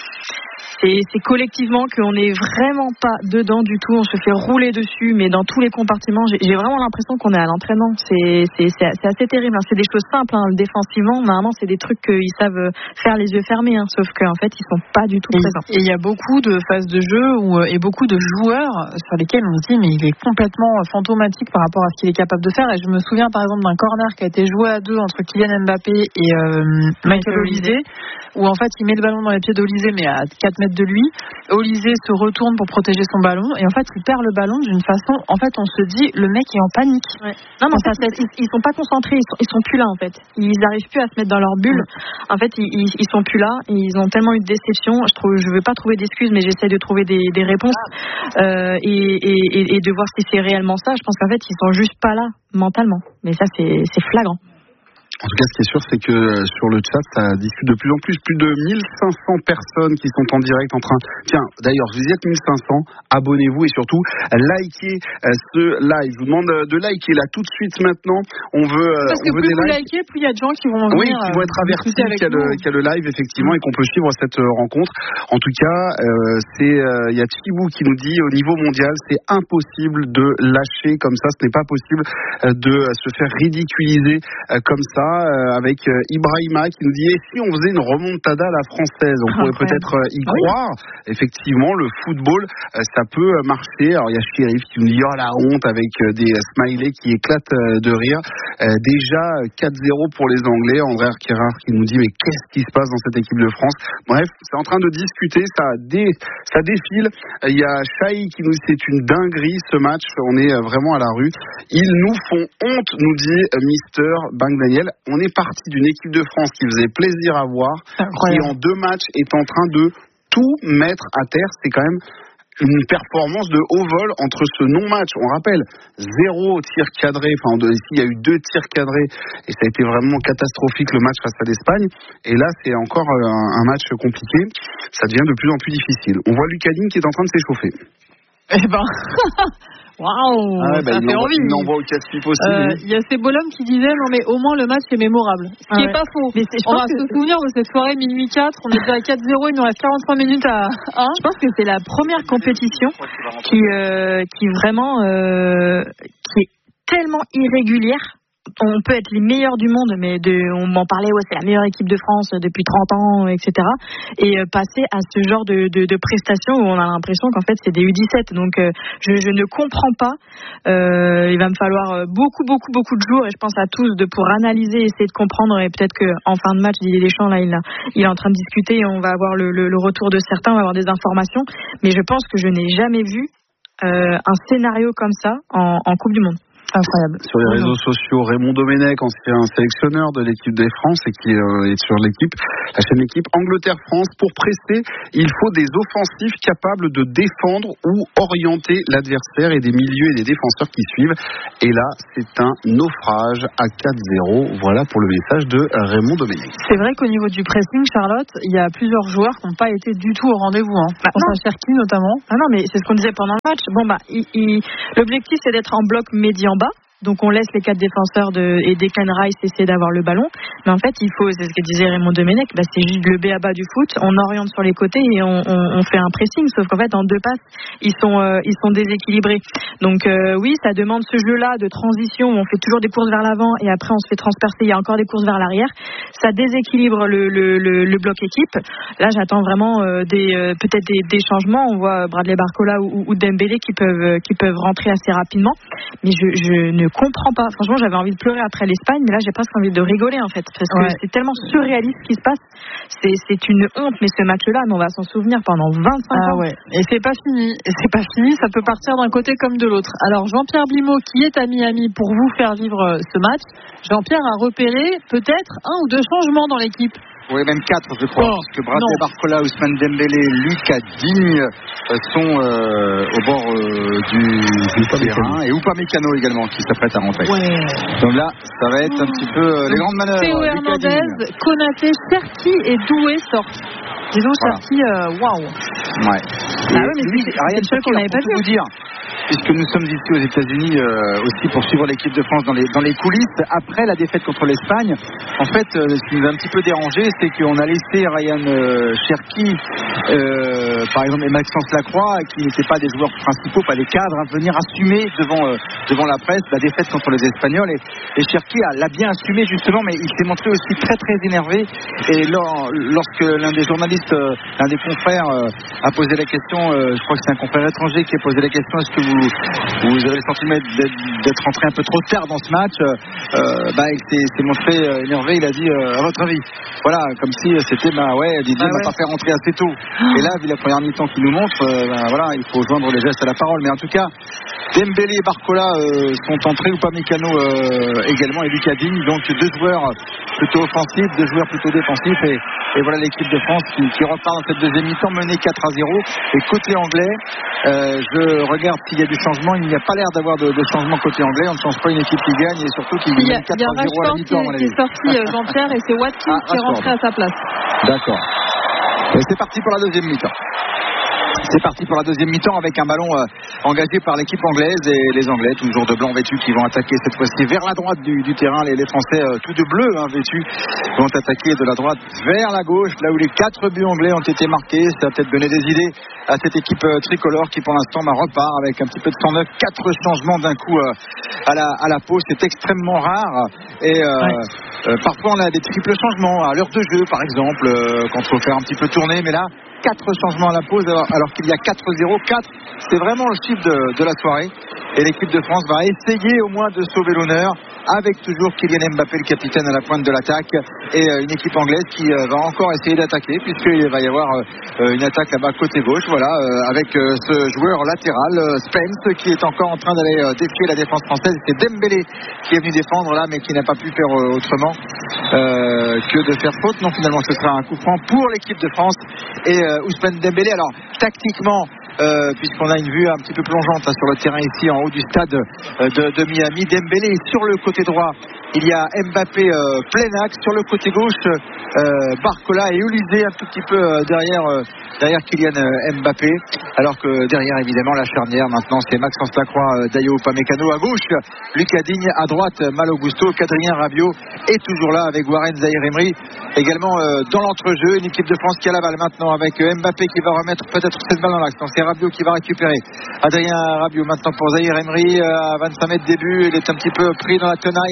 C'est, c'est collectivement qu'on n'est vraiment pas dedans du tout. On se fait rouler dessus, mais dans tous les compartiments. J'ai, j'ai vraiment l'impression qu'on est à l'entraînement. C'est, c'est, c'est, c'est assez terrible. Hein. C'est des choses simples. Hein. Défensivement, normalement, c'est des trucs qu'ils savent faire les yeux fermés. Hein. Sauf qu'en fait, ils sont pas du tout et, présents. Et il y a beaucoup de phases de jeu où, et beaucoup de joueurs sur lesquels on se dit mais il est complètement fantomatique par rapport à ce qu'il est capable de faire. Et je me souviens par exemple d'un corner qui a été joué à deux entre Kylian Mbappé et euh, Michael Olise, où en fait il met le ballon dans les pieds d'Olise mais à quatre mètres de lui. Olise se retourne pour protéger son ballon et en fait il perd le ballon d'une façon, en fait on se dit le mec est en panique. Ouais. Non mais en fait ils, ils sont pas concentrés, ils sont, ils sont plus là en fait. Ils arrivent plus à se mettre dans leur bulle. Ouais. En fait ils, ils, ils sont plus là, ils ont tellement eu de déception. Je trouve, je veux pas trouver d'excuses mais j'essaie de trouver des, des réponses euh, et, et, et de voir si c'est réellement ça. Je pense qu'en fait ils sont juste pas là mentalement. Mais ça c'est, c'est flagrant. En tout cas, ce qui est sûr, c'est que sur le chat, ça discute de plus en plus. Plus de mille cinq cents personnes qui sont en direct en train... Tiens, d'ailleurs, vous y êtes mille cinq cents. Abonnez-vous et surtout, likez ce live. Je vous demande de liker là tout de suite maintenant. On veut, Parce on que veut plus des vous likes. likez, plus il y a de gens qui vont venir... Oui, qui vont être avertis qu'il y a, le, qu'il y a le live, effectivement, et qu'on peut suivre cette rencontre. En tout cas, euh, c'est, euh, il y a Chibou qui nous dit, au niveau mondial, c'est impossible de lâcher comme ça. Ce n'est pas possible de se faire ridiculiser comme ça, avec Ibrahima qui nous dit et si on faisait une remontada à la française, on pourrait okay. peut-être y croire. Oui. Effectivement, le football, ça peut marcher. Alors il y a Chérif qui nous dit oh la honte avec des smileys qui éclatent de rire. Déjà quatre zéro pour les Anglais. André Arquerard qui nous dit mais qu'est-ce qui se passe dans cette équipe de France? Bref, c'est en train de discuter, ça, dé, ça défile. Il y a Chahi qui nous dit c'est une dinguerie ce match. On est vraiment à la rue. Ils nous font honte, nous dit Mister Bang Daniel. On est parti d'une équipe de France qui faisait plaisir à voir, qui en deux matchs est en train de tout mettre à terre. C'est quand même une performance de haut vol entre ce non-match. On rappelle, zéro tir cadré, enfin ici il y a eu deux tirs cadrés et ça a été vraiment catastrophique le match face à l'Espagne. Et là c'est encore un, un match compliqué, ça devient de plus en plus difficile. On voit Lucadine qui est en train de s'échauffer. Eh ben waouh, ah ouais, bah, ça fait envie. Il envoie au casse-pipe aussi. Il euh, y a ces bonhommes qui disaient non mais au moins le match est mémorable. Ce qui ah ouais. est pas faux. Mais c'est, on va se souvenir de cette soirée minuit quatre, on est déjà à quatre zéro, il nous reste quarante-trois minutes à un. Je pense que c'est la première compétition qui, euh, qui vraiment euh, qui est tellement irrégulière on peut être les meilleurs du monde, mais de, on m'en parlait, ouais, c'est la meilleure équipe de France depuis trente ans, et cetera. Et euh, passer à ce genre de, de, de prestations où on a l'impression qu'en fait c'est des U dix-sept. Donc euh, je, je ne comprends pas. Euh, il va me falloir beaucoup, beaucoup, beaucoup de jours, et je pense à tous, de pour analyser, essayer de comprendre. Et peut-être qu'en fin de match, Didier Deschamps, là, il, a, il est en train de discuter et on va avoir le, le, le retour de certains, on va avoir des informations. Mais je pense que je n'ai jamais vu euh, un scénario comme ça en, en Coupe du Monde. Incroyable. Sur les réseaux sociaux, Raymond Domenech, ancien sélectionneur de l'équipe de France et qui euh, est sur l'équipe, la chaîne équipe Angleterre-France. Pour presser, il faut des offensifs capables de défendre ou orienter l'adversaire et des milieux et des défenseurs qui suivent. Et là, c'est un naufrage à quatre zéro. Voilà pour le message de Raymond Domenech. C'est vrai qu'au niveau du pressing, Charlotte, il y a plusieurs joueurs qui n'ont pas été du tout au rendez-vous. Hein. Bah, je pense à Cherki notamment. Ah non, mais c'est ce qu'on disait pendant le match. Bon, bah, il, il... l'objectif, c'est d'être en bloc médian bas. Donc on laisse les quatre défenseurs de, et Declan Rice essayer d'avoir le ballon. Mais en fait, il faut, c'est ce que disait Raymond Domenech, bah, c'est juste le B A bas du foot. On oriente sur les côtés et on, on, on fait un pressing. Sauf qu'en fait, en deux passes, ils sont, euh, ils sont déséquilibrés. Donc euh, oui, ça demande ce jeu-là de transition où on fait toujours des courses vers l'avant et après on se fait transpercer. Il y a encore des courses vers l'arrière. Ça déséquilibre le, le, le, le bloc équipe. Là, j'attends vraiment euh, des, euh, peut-être des, des changements. On voit Bradley Barcola ou, ou Dembélé qui peuvent, qui peuvent rentrer assez rapidement. Mais je, je ne comprends pas. Franchement, j'avais envie de pleurer après l'Espagne, mais là, j'ai presque envie de rigoler en fait, parce que ouais. c'est tellement surréaliste ce qui se passe. C'est, c'est une honte, mais ce match-là, on va s'en souvenir pendant vingt-cinq ah, ans. Ouais. Et c'est pas fini. Et c'est pas fini. Ça peut partir d'un côté comme de l'autre. Alors, Jean-Pierre Blimaud, qui est à Miami pour vous faire vivre ce match, Jean-Pierre a repéré peut-être un ou deux changements dans l'équipe. Oui, même quatre, je crois, oh, parce que Bradley Barcola, Ousmane Dembélé, Lucas Digne sont euh, au bord euh, du, du terrain, et Upamecano également, qui s'apprête à rentrer. Ouais. Donc là, ça va être un petit peu euh, les grandes manœuvres. Théo Hernandez, Konaté, Cherki et Doué sortent. Disons voilà. Cherki, waouh. Wow. Ouais. Ah ouais, mais lui, c'est, c'est, c'est le seul qu'on n'avait pas vu. Vous dire. Puisque nous sommes ici aux États-Unis euh, aussi pour suivre l'équipe de France dans les, dans les coulisses. Après la défaite contre l'Espagne, en fait, euh, ce qui nous a un petit peu dérangé, c'est qu'on a laissé Ryan euh, Cherki, euh, par exemple, et Maxence Lacroix, qui n'étaient pas des joueurs principaux, pas des cadres, à venir assumer devant, euh, devant la presse la défaite contre les Espagnols. Et, et Cherki a, l'a bien assumé justement, mais il s'est montré aussi très très énervé. Et lors, lorsque l'un des journalistes, euh, l'un des confrères euh, a posé la question, euh, je crois que c'est un confrère étranger qui a posé la question, est-ce que vous Vous, vous avez le sentiment d'être, d'être rentré un peu trop tard dans ce match, euh, bah, il s'est, s'est montré énervé, il a dit euh, à votre avis, voilà, comme si c'était bah ouais, Didier ah ouais. m'a pas fait rentrer assez tôt. Et là, vu la première mi-temps qu'il nous montre, euh, bah, voilà, il faut joindre les gestes à la parole. Mais en tout cas, Dembélé et Barcola euh, sont entrés, Upamecano euh, également, et Lucas Digne, donc deux joueurs plutôt offensifs, deux joueurs plutôt défensifs, et, et voilà l'équipe de France qui, qui repart dans cette deuxième mi-temps menée quatre à zéro. Et côté anglais, euh, je regarde s'il y a du changement. Il n'y a pas l'air d'avoir de, de changement côté anglais. On ne change pas une équipe qui gagne, et surtout qui gagne quatre à zéro à la mi-temps. Il y a Rashford qui est sorti, Jean-Pierre, et c'est Watkins ah, qui est rentré à sa place. D'accord. Et c'est parti pour la deuxième mi-temps. C'est parti pour la deuxième mi-temps avec un ballon euh, engagé par l'équipe anglaise, et les Anglais, toujours de blanc vêtus, qui vont attaquer cette fois-ci vers la droite du, du terrain. Les, les Français, euh, tout de bleu hein, vêtus, vont attaquer de la droite vers la gauche, là où les quatre buts anglais ont été marqués. Ça a peut-être donné des idées à cette équipe euh, tricolore qui pour l'instant bah, repart avec un petit peu de cent neuf, quatre changements d'un coup euh, à, la, à la pause. C'est extrêmement rare, et euh, ouais. euh, parfois on a des triples changements à l'heure de jeu par exemple, euh, quand il faut faire un petit peu tourner, mais là quatre changements à la pause alors, alors qu'il y a quatre zéro. quatre, c'est vraiment le chiffre de, de la soirée, et l'équipe de France va essayer au moins de sauver l'honneur, avec toujours Kylian Mbappé, le capitaine, à la pointe de l'attaque, et euh, une équipe anglaise qui euh, va encore essayer d'attaquer, puisqu'il va y avoir euh, une attaque là-bas côté gauche, voilà, euh, avec euh, ce joueur latéral, euh, Spence, qui est encore en train d'aller euh, défier la défense française. C'est Dembélé qui est venu défendre là, mais qui n'a pas pu faire euh, autrement euh, que de faire faute. Non, finalement, ce sera un coup franc pour l'équipe de France, et euh, Ousmane Dembélé. Alors, tactiquement, Euh, puisqu'on a une vue un petit peu plongeante là, sur le terrain ici en haut du stade euh, de, de Miami. Dembélé est sur le côté droit, il y a Mbappé euh, plein axe. Sur le côté gauche, euh, Barcola et Olysée un tout petit peu euh, derrière, euh, derrière Kylian euh, Mbappé, alors que derrière évidemment la charnière maintenant c'est Maxence Lacroix, euh, Dayo Upamecano à gauche, Lucas Digne à droite, Malo Gusto, Adrien Rabiot est toujours là avec Warren Zaïre-Emery également euh, dans l'entrejeu. Une équipe de France qui a la balle maintenant avec euh, Mbappé qui va remettre peut-être cette balle dans l'axe. C'est Rabiot qui va récupérer. Adrien Rabiot maintenant pour Zaïre-Emery, euh, à vingt-cinq mètres début, il est un petit peu pris dans la tenaille là, il y aura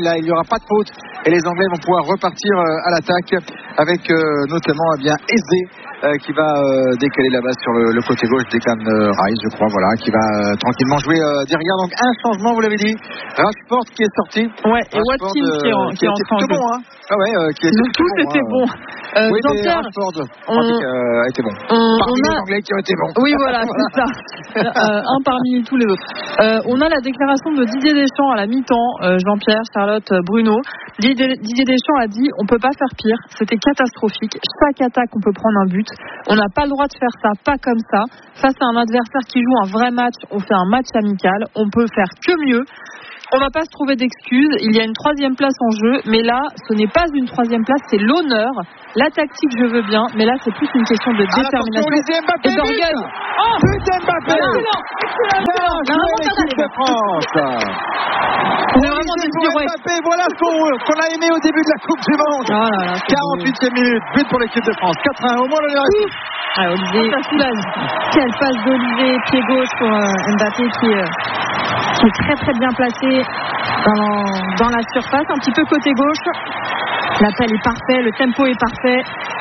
pas de faute et les Anglais vont pouvoir repartir à l'attaque avec notamment eh bien Eze euh, qui va euh, décaler la balle sur le, le côté gauche, Declan euh, Rice je crois, voilà, qui va euh, tranquillement jouer euh, derrière. Donc un changement, vous l'avez dit, Rashford qui est sorti, ouais, et Watkins euh, qui est en, qui qui était plutôt bon, hein. Ah ouais, euh, qui était tous bon, étaient hein. bons. Euh, oui, Jean-Pierre, Rashford, on... euh, a été bon. On, parmi on a... les Anglais qui ont été bons. Oui, voilà, c'est ça. euh, un parmi tous les autres. Euh, on a la déclaration de Didier Deschamps à la mi-temps. Euh, Jean-Pierre, Charlotte, Bruno. Didier, Didier Deschamps a dit on peut pas faire pire. C'était catastrophique. Chaque attaque, on peut prendre un but. On n'a pas le droit de faire ça, pas comme ça. Face à un adversaire qui joue un vrai match, on fait un match amical. On peut faire que mieux. On va pas se trouver d'excuses, il y a une troisième place en jeu, mais là, ce n'est pas une troisième place, c'est l'honneur. La tactique, je veux bien, mais là, c'est plus une question de détermination Mbappé, et d'orgueil. Oh, putain Mbappé, excellent, excellent, excellent. l'équipe de France. C'est vraiment des pirouettes. Mbappé, voilà ce qu'on, qu'on a aimé au début de la Coupe du Monde. Oh là là, quarante-huitième minute, but pour l'équipe de France, quatre à un, au moins le reste. Ah, Olivier, ça soulage. Quelle passe d'Olivier, pied gauche pour euh, Mbappé qui, euh, qui est très très bien placé dans, dans la surface, un petit peu côté gauche. L'appel est parfait, le tempo est parfait.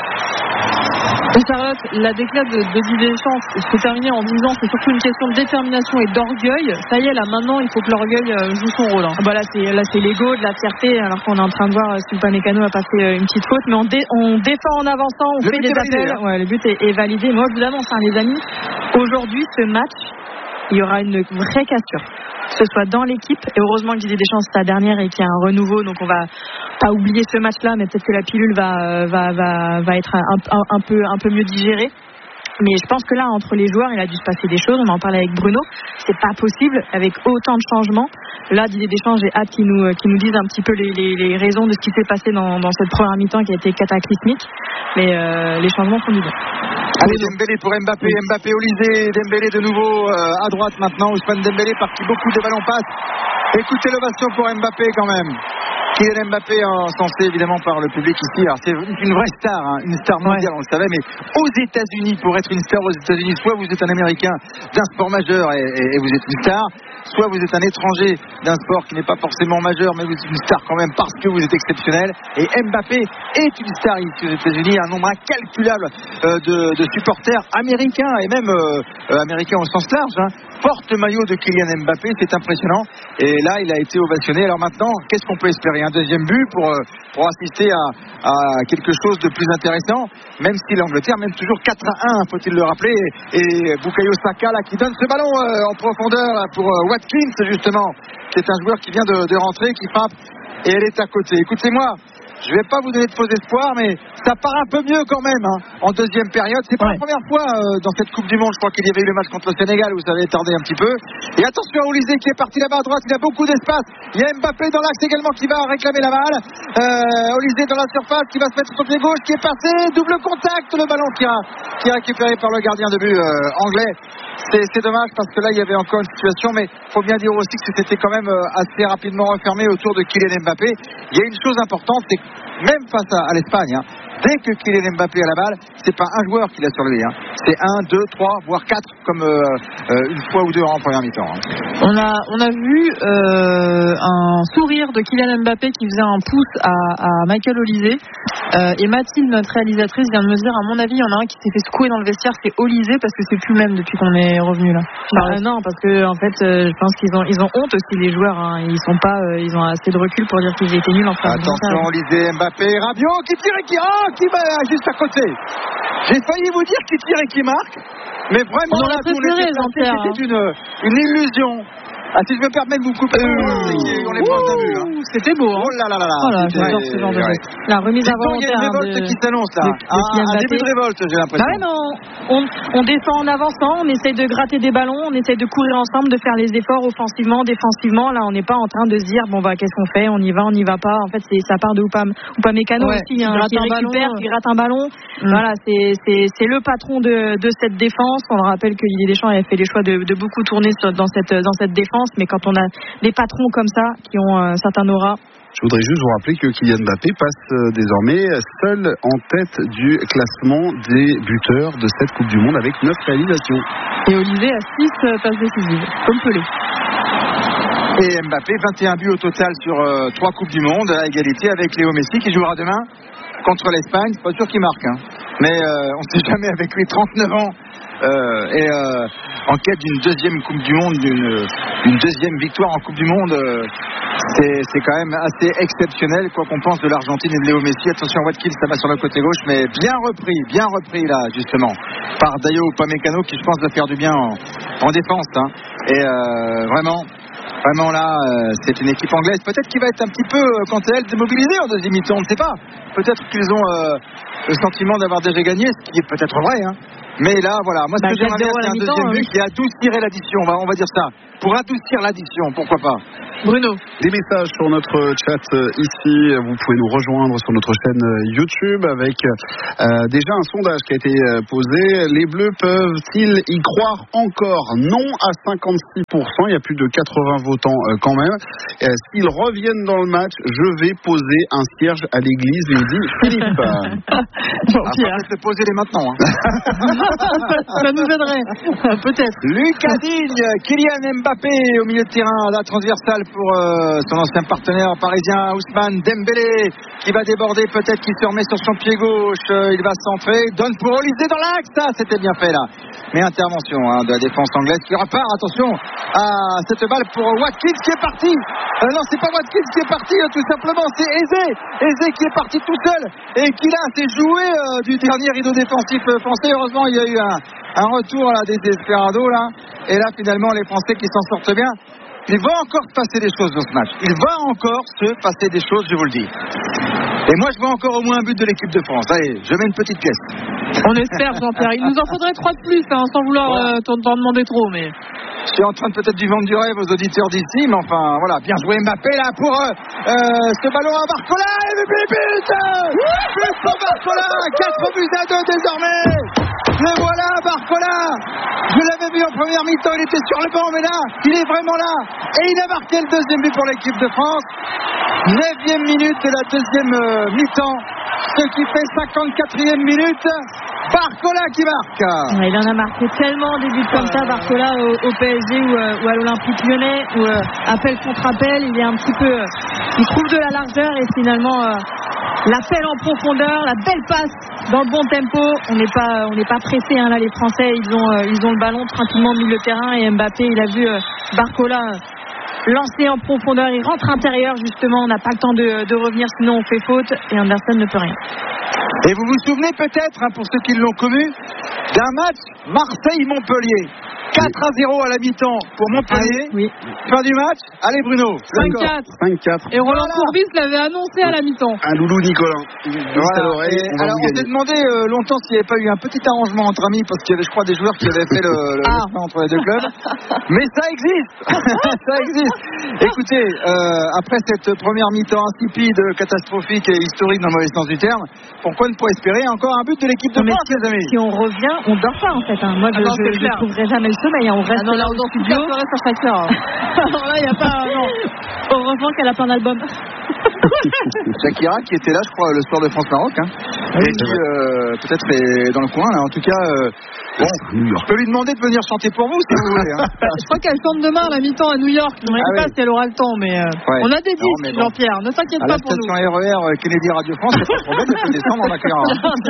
Et Charlotte, la déclaration de, de Didier Deschamps s'est terminée en disant c'est surtout une question de détermination et d'orgueil. Ça y est, là maintenant, il faut que l'orgueil euh, joue son rôle. Hein. Bah là, c'est, là, c'est l'ego, de la fierté, alors qu'on est en train de voir si Upamecano a passé euh, une petite faute. Mais on, dé, on défend en avançant, on le fait des appels. Validé, hein. Ouais, le but est, est validé. Moi, je vous annonce, hein, les amis, aujourd'hui, ce match, il y aura une vraie cassure. Que ce soit dans l'équipe, et heureusement que Didier Deschamps c'est sa dernière et qu'il y a un renouveau, donc on va pas oublier ce match-là, mais peut-être que la pilule va, va, va, va être un, un, un, peu, un peu mieux digérée. Mais je pense que là, entre les joueurs, il a dû se passer des choses. On en parlait avec Bruno. C'est pas possible avec autant de changements. Là, Didier Deschamps, j'ai hâte qu'il nous, qu'il nous dise un petit peu les, les, les raisons de ce qui s'est passé dans, dans cette première mi-temps qui a été cataclysmique. Mais euh, les changements font du bien. Allez, Dembélé pour Mbappé, Mbappé Olysée, Dembélé de nouveau euh, à droite maintenant. Ousmane Dembélé par qui beaucoup de ballons passent. Écoutez l'ovation pour Mbappé quand même. Kylian Mbappé, encensé évidemment par le public ici. Alors c'est une vraie star, hein, une star mondiale, ouais. On le savait, mais aux États-Unis, pour être une star aux États-Unis, soit vous êtes un Américain d'un sport majeur et, et, et vous êtes une star, soit vous êtes un étranger d'un sport qui n'est pas forcément majeur, mais vous êtes une star quand même parce que vous êtes exceptionnel. Et Mbappé est une star ici aux États-Unis, un nombre incalculable euh, de, de supporters américains et même euh, euh, américains au sens large. Hein. Porte le maillot de Kylian Mbappé, c'est impressionnant. Et là, il a été ovationné. Alors maintenant, qu'est-ce qu'on peut espérer? Un deuxième but pour, pour assister à, à quelque chose de plus intéressant, même si l'Angleterre mène toujours quatre à un, faut-il le rappeler. Et Bukayo Saka là, qui donne ce ballon euh, en profondeur là, pour euh, Watkins, justement, qui est un joueur qui vient de, de rentrer, qui frappe, et elle est à côté. Écoutez-moi, je ne vais pas vous donner de faux espoirs, mais ça part un peu mieux quand même hein, en deuxième période. C'est pas ouais. la première fois euh, dans cette Coupe du Monde. Je crois qu'il y avait eu le match contre le Sénégal où ça avait tardé un petit peu. Et attention à Olysée qui est parti là-bas à droite. Il a beaucoup d'espace. Il y a Mbappé dans l'axe également qui va réclamer la balle. Euh, Olysée dans la surface qui va se mettre sur son pied gauche, qui est passé. Double contact. Le ballon qui, a, qui est récupéré par le gardien de but euh, anglais. C'est, c'est dommage parce que là il y avait encore une situation, mais il faut bien dire aussi que c'était quand même assez rapidement refermé autour de Kylian Mbappé. Il y a une chose importante, c'est que même face à, à l'Espagne, hein, dès que Kylian Mbappé a la balle, c'est pas un joueur qui l'a sur lui, hein. C'est un, deux, trois, voire quatre, comme euh, euh, une fois ou deux en première mi-temps. Hein. On a, on a vu euh, un sourire de Kylian Mbappé qui faisait un pouce à, à Michael Olysée. Euh, et Mathilde, notre réalisatrice, vient de me dire, à mon avis, il y en a un qui s'est fait secouer dans le vestiaire, c'est Olysée, parce que c'est plus le même depuis qu'on est revenu là. Bah, non, parce que en fait, euh, je pense qu'ils ont, ils ont honte aussi les joueurs. Hein. Ils sont pas, euh, ils ont assez de recul pour dire qu'ils étaient nuls en face. Attention, Olysée, Mbappé, Rabiot qui tire et qui, oh, qui va juste à côté. J'ai failli vous dire qui tire et qui marque, mais vraiment là, tout c'était une, une illusion. Ah, si je me permets de vous couper, euh, on les prend d'un but. Hein. C'était beau. Hein. Oh là là là là. Oh là, j'adore ce genre de ouais. La remise à volontaire. Il y a une révolte de... qui s'annonce là. De, de ah, un début de révolte, j'ai l'impression. Bah ouais, non. On, on descend en avançant, on essaye de gratter des ballons, on essaye de courir ensemble, de faire les efforts offensivement, défensivement. Là, on n'est pas en train de se dire bon bah qu'est-ce qu'on fait, on y va, on n'y va pas. En fait, c'est ça part de Upam, Upamecano ouais, aussi, hein, qui récupère, ballon, qui gratte un ballon. Mm. Voilà, c'est, c'est, c'est le patron de, de cette défense. On rappelle que Didier Deschamps avait fait les choix de, de beaucoup tourner dans cette, dans cette défense, mais quand on a des patrons comme ça qui ont un certain aura. Je voudrais juste vous rappeler que Kylian Mbappé passe désormais seul en tête du classement des buteurs de cette Coupe du Monde avec neuf réalisations. Et Olysée a six passes décisives, comme Pelé. Et Mbappé, vingt et un buts au total sur euh, trois Coupes du Monde, à égalité avec Léo Messi qui jouera demain contre l'Espagne. C'est pas sûr qu'il marque, hein. Mais euh, on ne sait jamais avec lui, trente-neuf ans. Euh, et euh, en quête d'une deuxième Coupe du Monde, d'une une deuxième victoire en Coupe du Monde, euh, c'est, c'est quand même assez exceptionnel, quoi qu'on pense de l'Argentine et de Léo Messi. Attention, Watkins, ça va sur le côté gauche, mais bien repris, bien repris là, justement, par Dayo Upamecano, qui je pense va faire du bien en, en défense, hein. Et euh, vraiment, vraiment là, euh, c'est une équipe anglaise, peut-être qu'il va être un petit peu, euh, quant à elle, démobilisée en deuxième mi-temps, on ne sait pas. Peut-être qu'ils ont euh, le sentiment d'avoir déjà gagné, ce qui est peut-être vrai, hein. Mais là, voilà, moi ce bah, que j'aimerais bien, c'est un deuxième but oui. qui adoucirait l'addition, on va, on va dire ça. Pour adoucir l'addition, pourquoi pas. Bruno. Des messages sur notre chat ici, vous pouvez nous rejoindre sur notre chaîne YouTube avec euh, déjà un sondage qui a été posé. Les Bleus peuvent-ils y croire encore? Non à cinquante-six pour cent, il y a plus de quatre-vingts votants euh, quand même. Euh, s'ils reviennent dans le match, je vais poser un cierge à l'église, nous dit Philippe. Jean-Pierre, se poser les maintenant. Hein. Ça nous aiderait, peut-être. Lucas Digne, Kylian Mbappé au milieu de terrain, la transversale pour euh, son ancien partenaire parisien Ousmane Dembélé qui va déborder, peut-être qu'il se remet sur son pied gauche, euh, il va centrer, donne pour Olysée dans l'axe, ça c'était bien fait là. Mais intervention hein, de la défense anglaise qui repart, attention à cette balle pour Watkins qui est parti. Euh, non, c'est pas Watkins qui est parti, euh, tout simplement, c'est Eze, Eze qui est parti tout seul et qui là s'est joué euh, du dernier rideau défensif euh, français. Heureusement, il y a eu un, un retour là, des Desperados là, et là finalement les Français qui s'en sortent bien. Il va encore se passer des choses dans ce match. Il va encore se passer des choses, je vous le dis. Et moi, je vois encore au moins un but de l'équipe de France. Allez, je mets une petite pièce. On espère, Jean-Pierre. Il nous en faudrait trois de plus, hein, sans vouloir voilà. euh, t'en demander trop, mais... Je suis en train de peut-être du vendre du rêve aux auditeurs d'ici, mais enfin, voilà, bien joué Mbappé là pour euh, euh, ce ballon à Barcola. Et le but, but But pour Barcola, quatre buts à deux désormais. Le voilà, Barcola. Je l'avais vu en première mi-temps, il était sur le banc, mais là, il est vraiment là. Et il a marqué le deuxième but pour l'équipe de France. neuvième minute de la deuxième euh, mi-temps, ce qui fait cinquante-quatrième minute. Barcola qui marque. Ouais, il en a marqué tellement des buts comme ça, Barcola au, au P S G ou, euh, ou à l'Olympique Lyonnais, où euh, appel contre appel, il est un petit peu, euh, il trouve de la largeur et finalement euh, l'appel en profondeur, la belle passe dans le bon tempo. On n'est pas, on n'est pas pressé hein, là, les Français, ils ont, euh, ils ont le ballon tranquillement au milieu de terrain et Mbappé, il a vu euh, Barcola euh, lancer en profondeur, il rentre intérieur justement, on n'a pas le temps de, de revenir sinon on fait faute et Anderson ne peut rien. Et vous vous souvenez peut-être, hein, pour ceux qui l'ont connu, d'un match Marseille-Montpellier. quatre à zéro à la mi-temps pour Montpellier. Ah oui. Fin du match. Allez Bruno. cinq quatre. cinq quatre. Et Roland voilà. Courbis l'avait annoncé à la mi-temps. Un loulou Nicolas. Voilà. Et on alors on s'est demandé euh, longtemps s'il n'y avait pas eu un petit arrangement entre amis parce qu'il y avait je crois des joueurs qui avaient fait le, le, ah. le entre les deux clubs. Mais ça existe. Ça existe. Écoutez, euh, après cette première mi-temps insipide, catastrophique et historique dans le mauvais sens du terme, pourquoi ne pas espérer encore un but de l'équipe de France, les amis? Si on revient, on dort pas en fait. Hein. Moi, je ne trouverai jamais le sommeil. On reste ah non, là au studio. Sur chaque heure. Alors là, il n'y a pas. Non. Heureusement qu'elle a pas un album. Shakira qui était là, je crois, le soir de France-Maroc, hein, oui, et qui euh, peut-être est dans le coin là. En tout cas, euh, bon, je peux lui demander de venir chanter pour vous si vous voulez. Hein. Je crois qu'elle chante demain à la mi-temps à New York. Je ne sais ah pas oui. si elle aura le temps, mais euh, ouais. on a des disques, bon. Jean-Pierre. Ne t'inquiète à pas pour nous. À la station R E R Kennedy Radio France, c'est pas de problème, il peut descendre, on l'accueillera.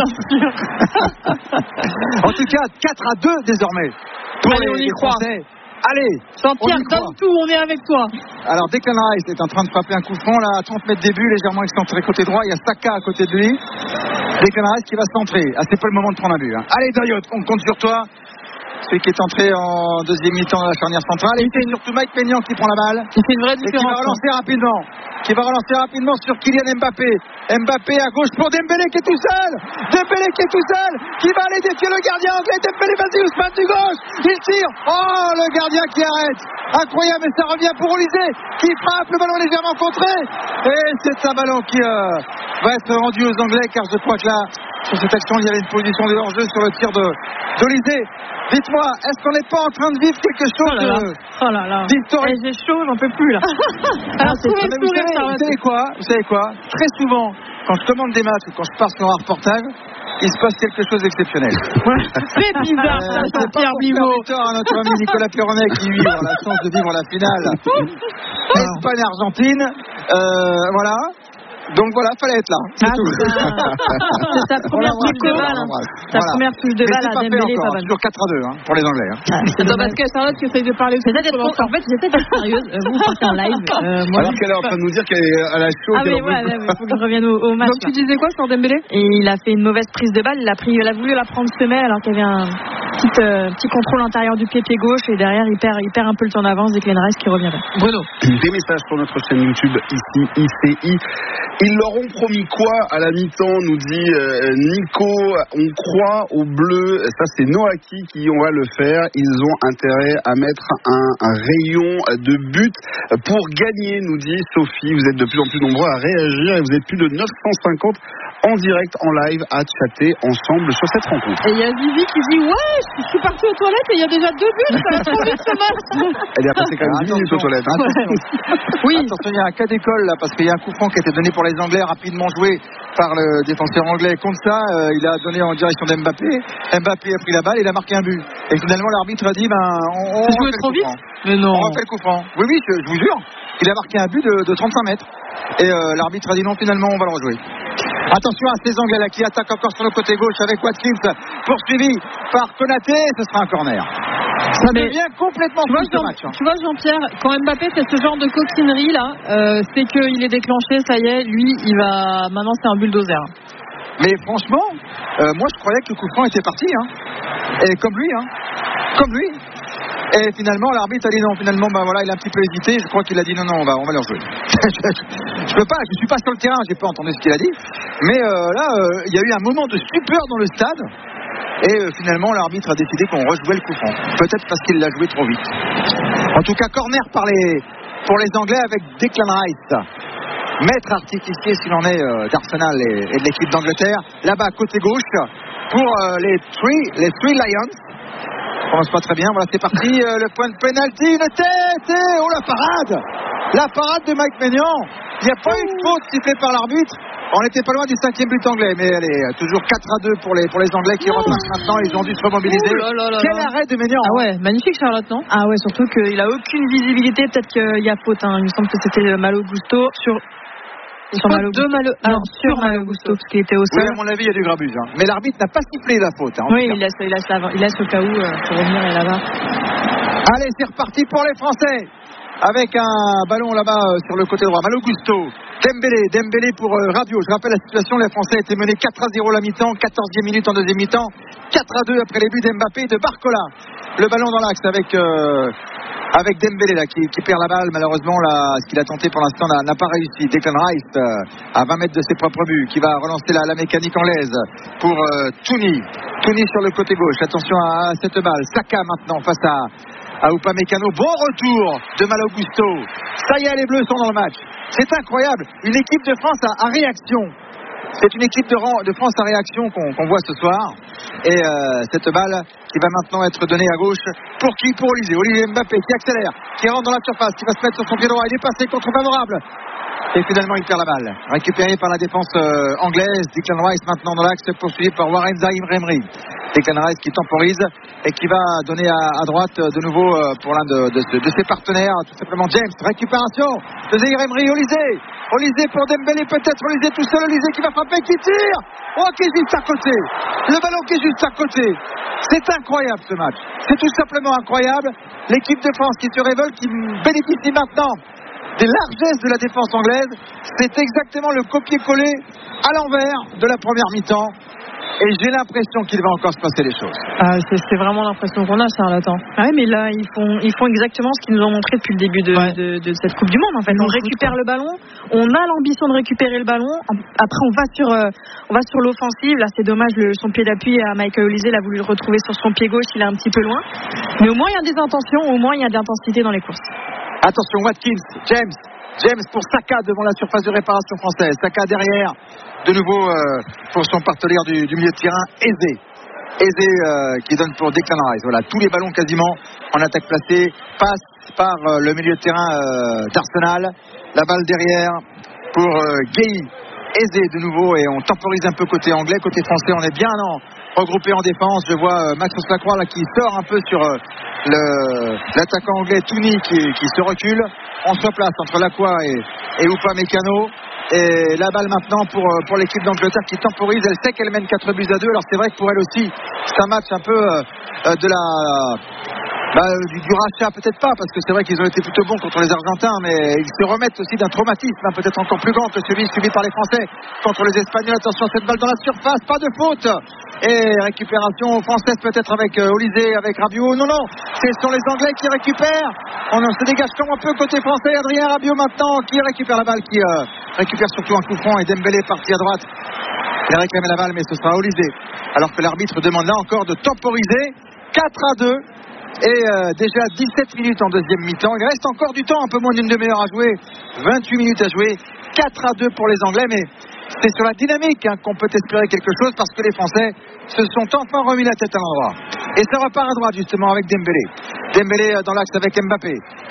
En tout cas, quatre à deux désormais. Pour Allez, les, on y les croit. Français. Allez, Jean-Pierre, donne tout, on est avec toi. Alors Declan Rice est en train de frapper un coup franc là à trente mètres des buts, légèrement excentré côté droit. Il y a Saka à côté de lui. Declan Rice qui va centrer. Ah, c'est pas le moment de prendre un but. Hein. Allez Dayot, on compte sur toi. Celui qui est entré en deuxième mi-temps dans la charnière centrale. Et c'est surtout Mike Maignan qui prend la balle. Il fait une vraie différence. Et qui va relancer rapidement. Qui va relancer rapidement sur Kylian Mbappé. Mbappé à gauche pour Dembélé qui est tout seul. Dembélé qui est tout seul. Qui va aller défier le gardien anglais. Dembélé, vas-y Ousmane du gauche. Il tire. Oh, le gardien qui arrête. Incroyable. Et ça revient pour Olysée qui frappe le ballon légèrement contré. Et c'est un ballon qui euh, va être rendu aux Anglais car je crois que là, sur cette action, il y avait une position de hors-jeu sur le tir de d'Olysée. Dites-moi, est-ce qu'on n'est pas en train de vivre quelque chose oh là là. de oh là là. d'historique? J'ai chaud, j'en peux plus là. Alors, vous, savez, vous, savez, vous savez quoi Vous savez quoi Très souvent, quand je commande des matchs ou quand je pars sur un reportage, il se passe quelque chose d'exceptionnel. C'est bizarre, euh, ça, Pierre Bivot. C'est pas pour faire à notre ami Nicolas Perronnet qui lui a la chance de vivre la finale Espagne-Argentine, euh, voilà. Donc voilà, fallait être là. C'est ah, tout. C'est sa première touche de balle. Hein. Sa voilà. première touche de Mais balle à Dembélé, pas mal. Sur quatre à deux hein, pour les Anglais. Hein. Ah, Attends, parce que Charlotte qui essaye de parler. Peut-être être, en fait, j'essaie d'être sérieuse. Euh, vous partez en live. Euh, moi, Alors qu'elle est en train de nous dire qu'elle est à la chaude. Ah mais ouais, il faut que je revienne au, au match. Donc tu disais quoi sur Dembélé? Et il a fait une mauvaise prise de balle. Il a pris, il a voulu la prendre semelle alors qu'il y avait un petit, euh, petit contrôle intérieur du pied pied gauche et derrière il perd, il perd un peu le temps d'avance. Declan Rice qui reviendrait. Bruno. Des messages sur notre chaîne YouTube ici I C I. Ils leur ont promis quoi à la mi-temps, nous dit euh, Nico. On croit aux Bleus. Ça c'est Noaki qui on va le faire. Ils ont intérêt à mettre un, un rayon de but pour gagner, nous dit Sophie. Vous êtes de plus en plus nombreux à réagir et vous êtes plus de neuf cent cinquante en direct, en live, à chatter ensemble sur cette rencontre. Et il y a Vivi qui dit ouais, je suis parti aux toilettes et il y a déjà deux buts. Ça va trop vite ce match. Elle est passée quand même dix minutes aux toilettes. Hein. Oui. Attention, il y a un cas d'école là parce qu'il y a un coup franc qui a été donné pour les Anglais, rapidement joué par le défenseur anglais. Contre ça, euh, il a donné en direction d'Mbappé. Mbappé a pris la balle, il a marqué un but. Et finalement, l'arbitre a dit ben, on, on joué trop vite. Mais non. On refait le coup franc. Oui, oui, je, je vous jure. Il a marqué un but de, de trente-cinq mètres. Et euh, l'arbitre a dit non, finalement, on va le rejouer. Attention à ces Anglais là qui attaquent encore sur le côté gauche avec Watkins, poursuivi par Konaté, ce sera un corner. Ça mais devient complètement tu vois, plus de Jean, match. Hein. Tu vois Jean-Pierre, quand Mbappé fait ce genre de coquinerie là, euh, c'est qu'il est déclenché, ça y est, lui, il va. Maintenant c'est un bulldozer. Mais franchement, euh, moi je croyais que le coup franc était parti, hein. Et comme lui, hein. Comme lui. Et finalement, l'arbitre a dit non. Finalement, ben voilà, il a un petit peu hésité. Je crois qu'il a dit non, non, on va, on va leur jouer. je, je peux pas, je suis pas sur le terrain, j'ai pas entendu ce qu'il a dit. Mais euh, là, il euh, y a eu un moment de stupeur dans le stade. Et euh, finalement, l'arbitre a décidé qu'on rejouait le coup franc. Peut-être parce qu'il l'a joué trop vite. En tout cas, corner par les, pour les Anglais avec Declan Rice. Maître artificier, s'il en est, euh, d'Arsenal et, et de l'équipe d'Angleterre. Là-bas, côté gauche, pour euh, les Three, les Three Lions. Ça commence pas très bien, voilà c'est parti, euh, le point de pénalty, une tête, et oh la parade, la parade de Mike Maignan. Il n'y a pas eu de faute sifflée par l'arbitre. On n'était pas loin du cinquième but anglais, mais allez, toujours quatre à deux pour les, pour les Anglais qui repartent maintenant, ils ont dû se remobiliser. Oh là là Quel là. arrêt de Maignan. Ah ouais, magnifique Charlotte, non? Ah ouais, surtout qu'il a aucune visibilité, peut-être qu'il y a faute, hein. Il me semble que c'était Malo Gusto sur... Sur Malo Gusto. Malo... Ah, non, sur Malo Gusto, parce qu'il était au sol. Oui, à mon avis, il y a du grabuse. Hein. Mais l'arbitre n'a pas sifflé la faute. Hein, oui, il laisse, il, laisse la... il laisse au cas où euh, pour revenir et là-bas. Allez, c'est reparti pour les Français. Avec un ballon là-bas euh, sur le côté droit. Malo Gusto. Dembélé. Dembélé pour euh, Rabiot. Je rappelle la situation. Les Français étaient menés quatre à zéro la mi-temps. quatorzième minute en deuxième mi-temps. quatre à deux après les buts d'Mbappé et de Barcola. Le ballon dans l'axe avec... Euh, avec Dembélé là, qui, qui perd la balle. Malheureusement, là, ce qu'il a tenté pour l'instant n'a, n'a pas réussi. Declan Rice euh, à vingt mètres de ses propres buts, qui va relancer la, la mécanique anglaise pour euh, Touni. Touni sur le côté gauche. Attention à, à cette balle. Saka maintenant face à, à Upamecano. Bon retour de Malo Gusto. Ça y est, les Bleus sont dans le match. C'est incroyable. Une équipe de France à, à réaction. C'est une équipe de, de France à réaction qu'on, qu'on voit ce soir. Et euh, cette balle qui va maintenant être donnée à gauche. Pour qui? Pour Olivier. Olivier Mbappé qui accélère, qui rentre dans la surface, qui va se mettre sur son pied droit. Il est passé contre favorable. Et finalement, il perd la balle. Récupéré par la défense euh, anglaise. Declan Rice maintenant dans l'axe, poursuivi par Warren Zaïre-Emery. Declan Rice qui temporise et qui va donner à, à droite de nouveau euh, pour l'un de, de, de, de ses partenaires, tout simplement James. Récupération de Zaïre-Emery. Olysée. Olysée pour Dembélé, peut-être Olysée tout seul. Olysée qui va frapper, qui tire. Oh, qui est juste à côté. Le ballon qui est juste à côté. C'est incroyable ce match. C'est tout simplement incroyable. L'équipe de France qui se révolte, qui bénéficie maintenant des largesses de la défense anglaise. C'est exactement le copier-coller à l'envers de la première mi-temps. Et j'ai l'impression qu'il va encore se passer des choses. Ah, c'est, c'est vraiment l'impression qu'on a, Charlotte. Ah oui, mais là, ils font, ils font exactement ce qu'ils nous ont montré depuis le début de, ouais. de, de cette Coupe du Monde. En fait, on récupère le ballon, on a l'ambition de récupérer le ballon. Après, on va sur, euh, on va sur l'offensive. Là, c'est dommage, le, son pied d'appui à Michael Olise, il a voulu le retrouver sur son pied gauche, il est un petit peu loin. Mais au moins, il y a des intentions, au moins, il y a de l'intensité dans les courses. Attention, Watkins, James. James pour Saka devant la surface de réparation française. Saka derrière, de nouveau euh, pour son partenaire du, du milieu de terrain, Eze. Eze euh, qui donne pour Declan Rice. Voilà, tous les ballons quasiment en attaque placée passent par euh, le milieu de terrain euh, d'Arsenal. La balle derrière pour euh, Gueye. Eze de nouveau, et on temporise un peu côté anglais, côté français, on est bien en, regroupés en défense. Je vois euh, Maxence Lacroix là, qui sort un peu sur euh, le, l'attaquant anglais Touni qui, qui se recule. On se replace entre Lacroix et, et Upamecano. Et la balle maintenant pour, pour l'équipe d'Angleterre qui temporise. Elle sait qu'elle mène quatre buts à deux. Alors c'est vrai que pour elle aussi, c'est un match un peu euh, de la... Bah, du, du rachat peut-être pas, parce que c'est vrai qu'ils ont été plutôt bons contre les Argentins, mais ils se remettent aussi d'un traumatisme hein, peut-être encore plus grand que celui subi par les Français contre les Espagnols. Attention, cette balle dans la surface, pas de faute, et récupération française peut-être avec euh, Olysée, avec Rabiot. Non, non, ce sont les Anglais qui récupèrent. On se dégage comme un peu côté français. Adrien Rabiot maintenant qui récupère la balle, qui euh, récupère surtout un coup franc, et Dembélé parti à droite. Il a réclamé la balle, mais ce sera Olysée, alors que l'arbitre demande là encore de temporiser. Quatre à deux. Et euh, déjà dix-sept minutes en deuxième mi-temps. Il reste encore du temps, un peu moins d'une demi-heure à jouer. vingt-huit minutes à jouer. quatre à deux pour les Anglais, mais c'est sur la dynamique hein, qu'on peut espérer quelque chose, parce que les Français se sont enfin remis la tête à l'endroit. Et ça repart à droite justement avec Dembélé. Dembélé dans l'axe avec Mbappé.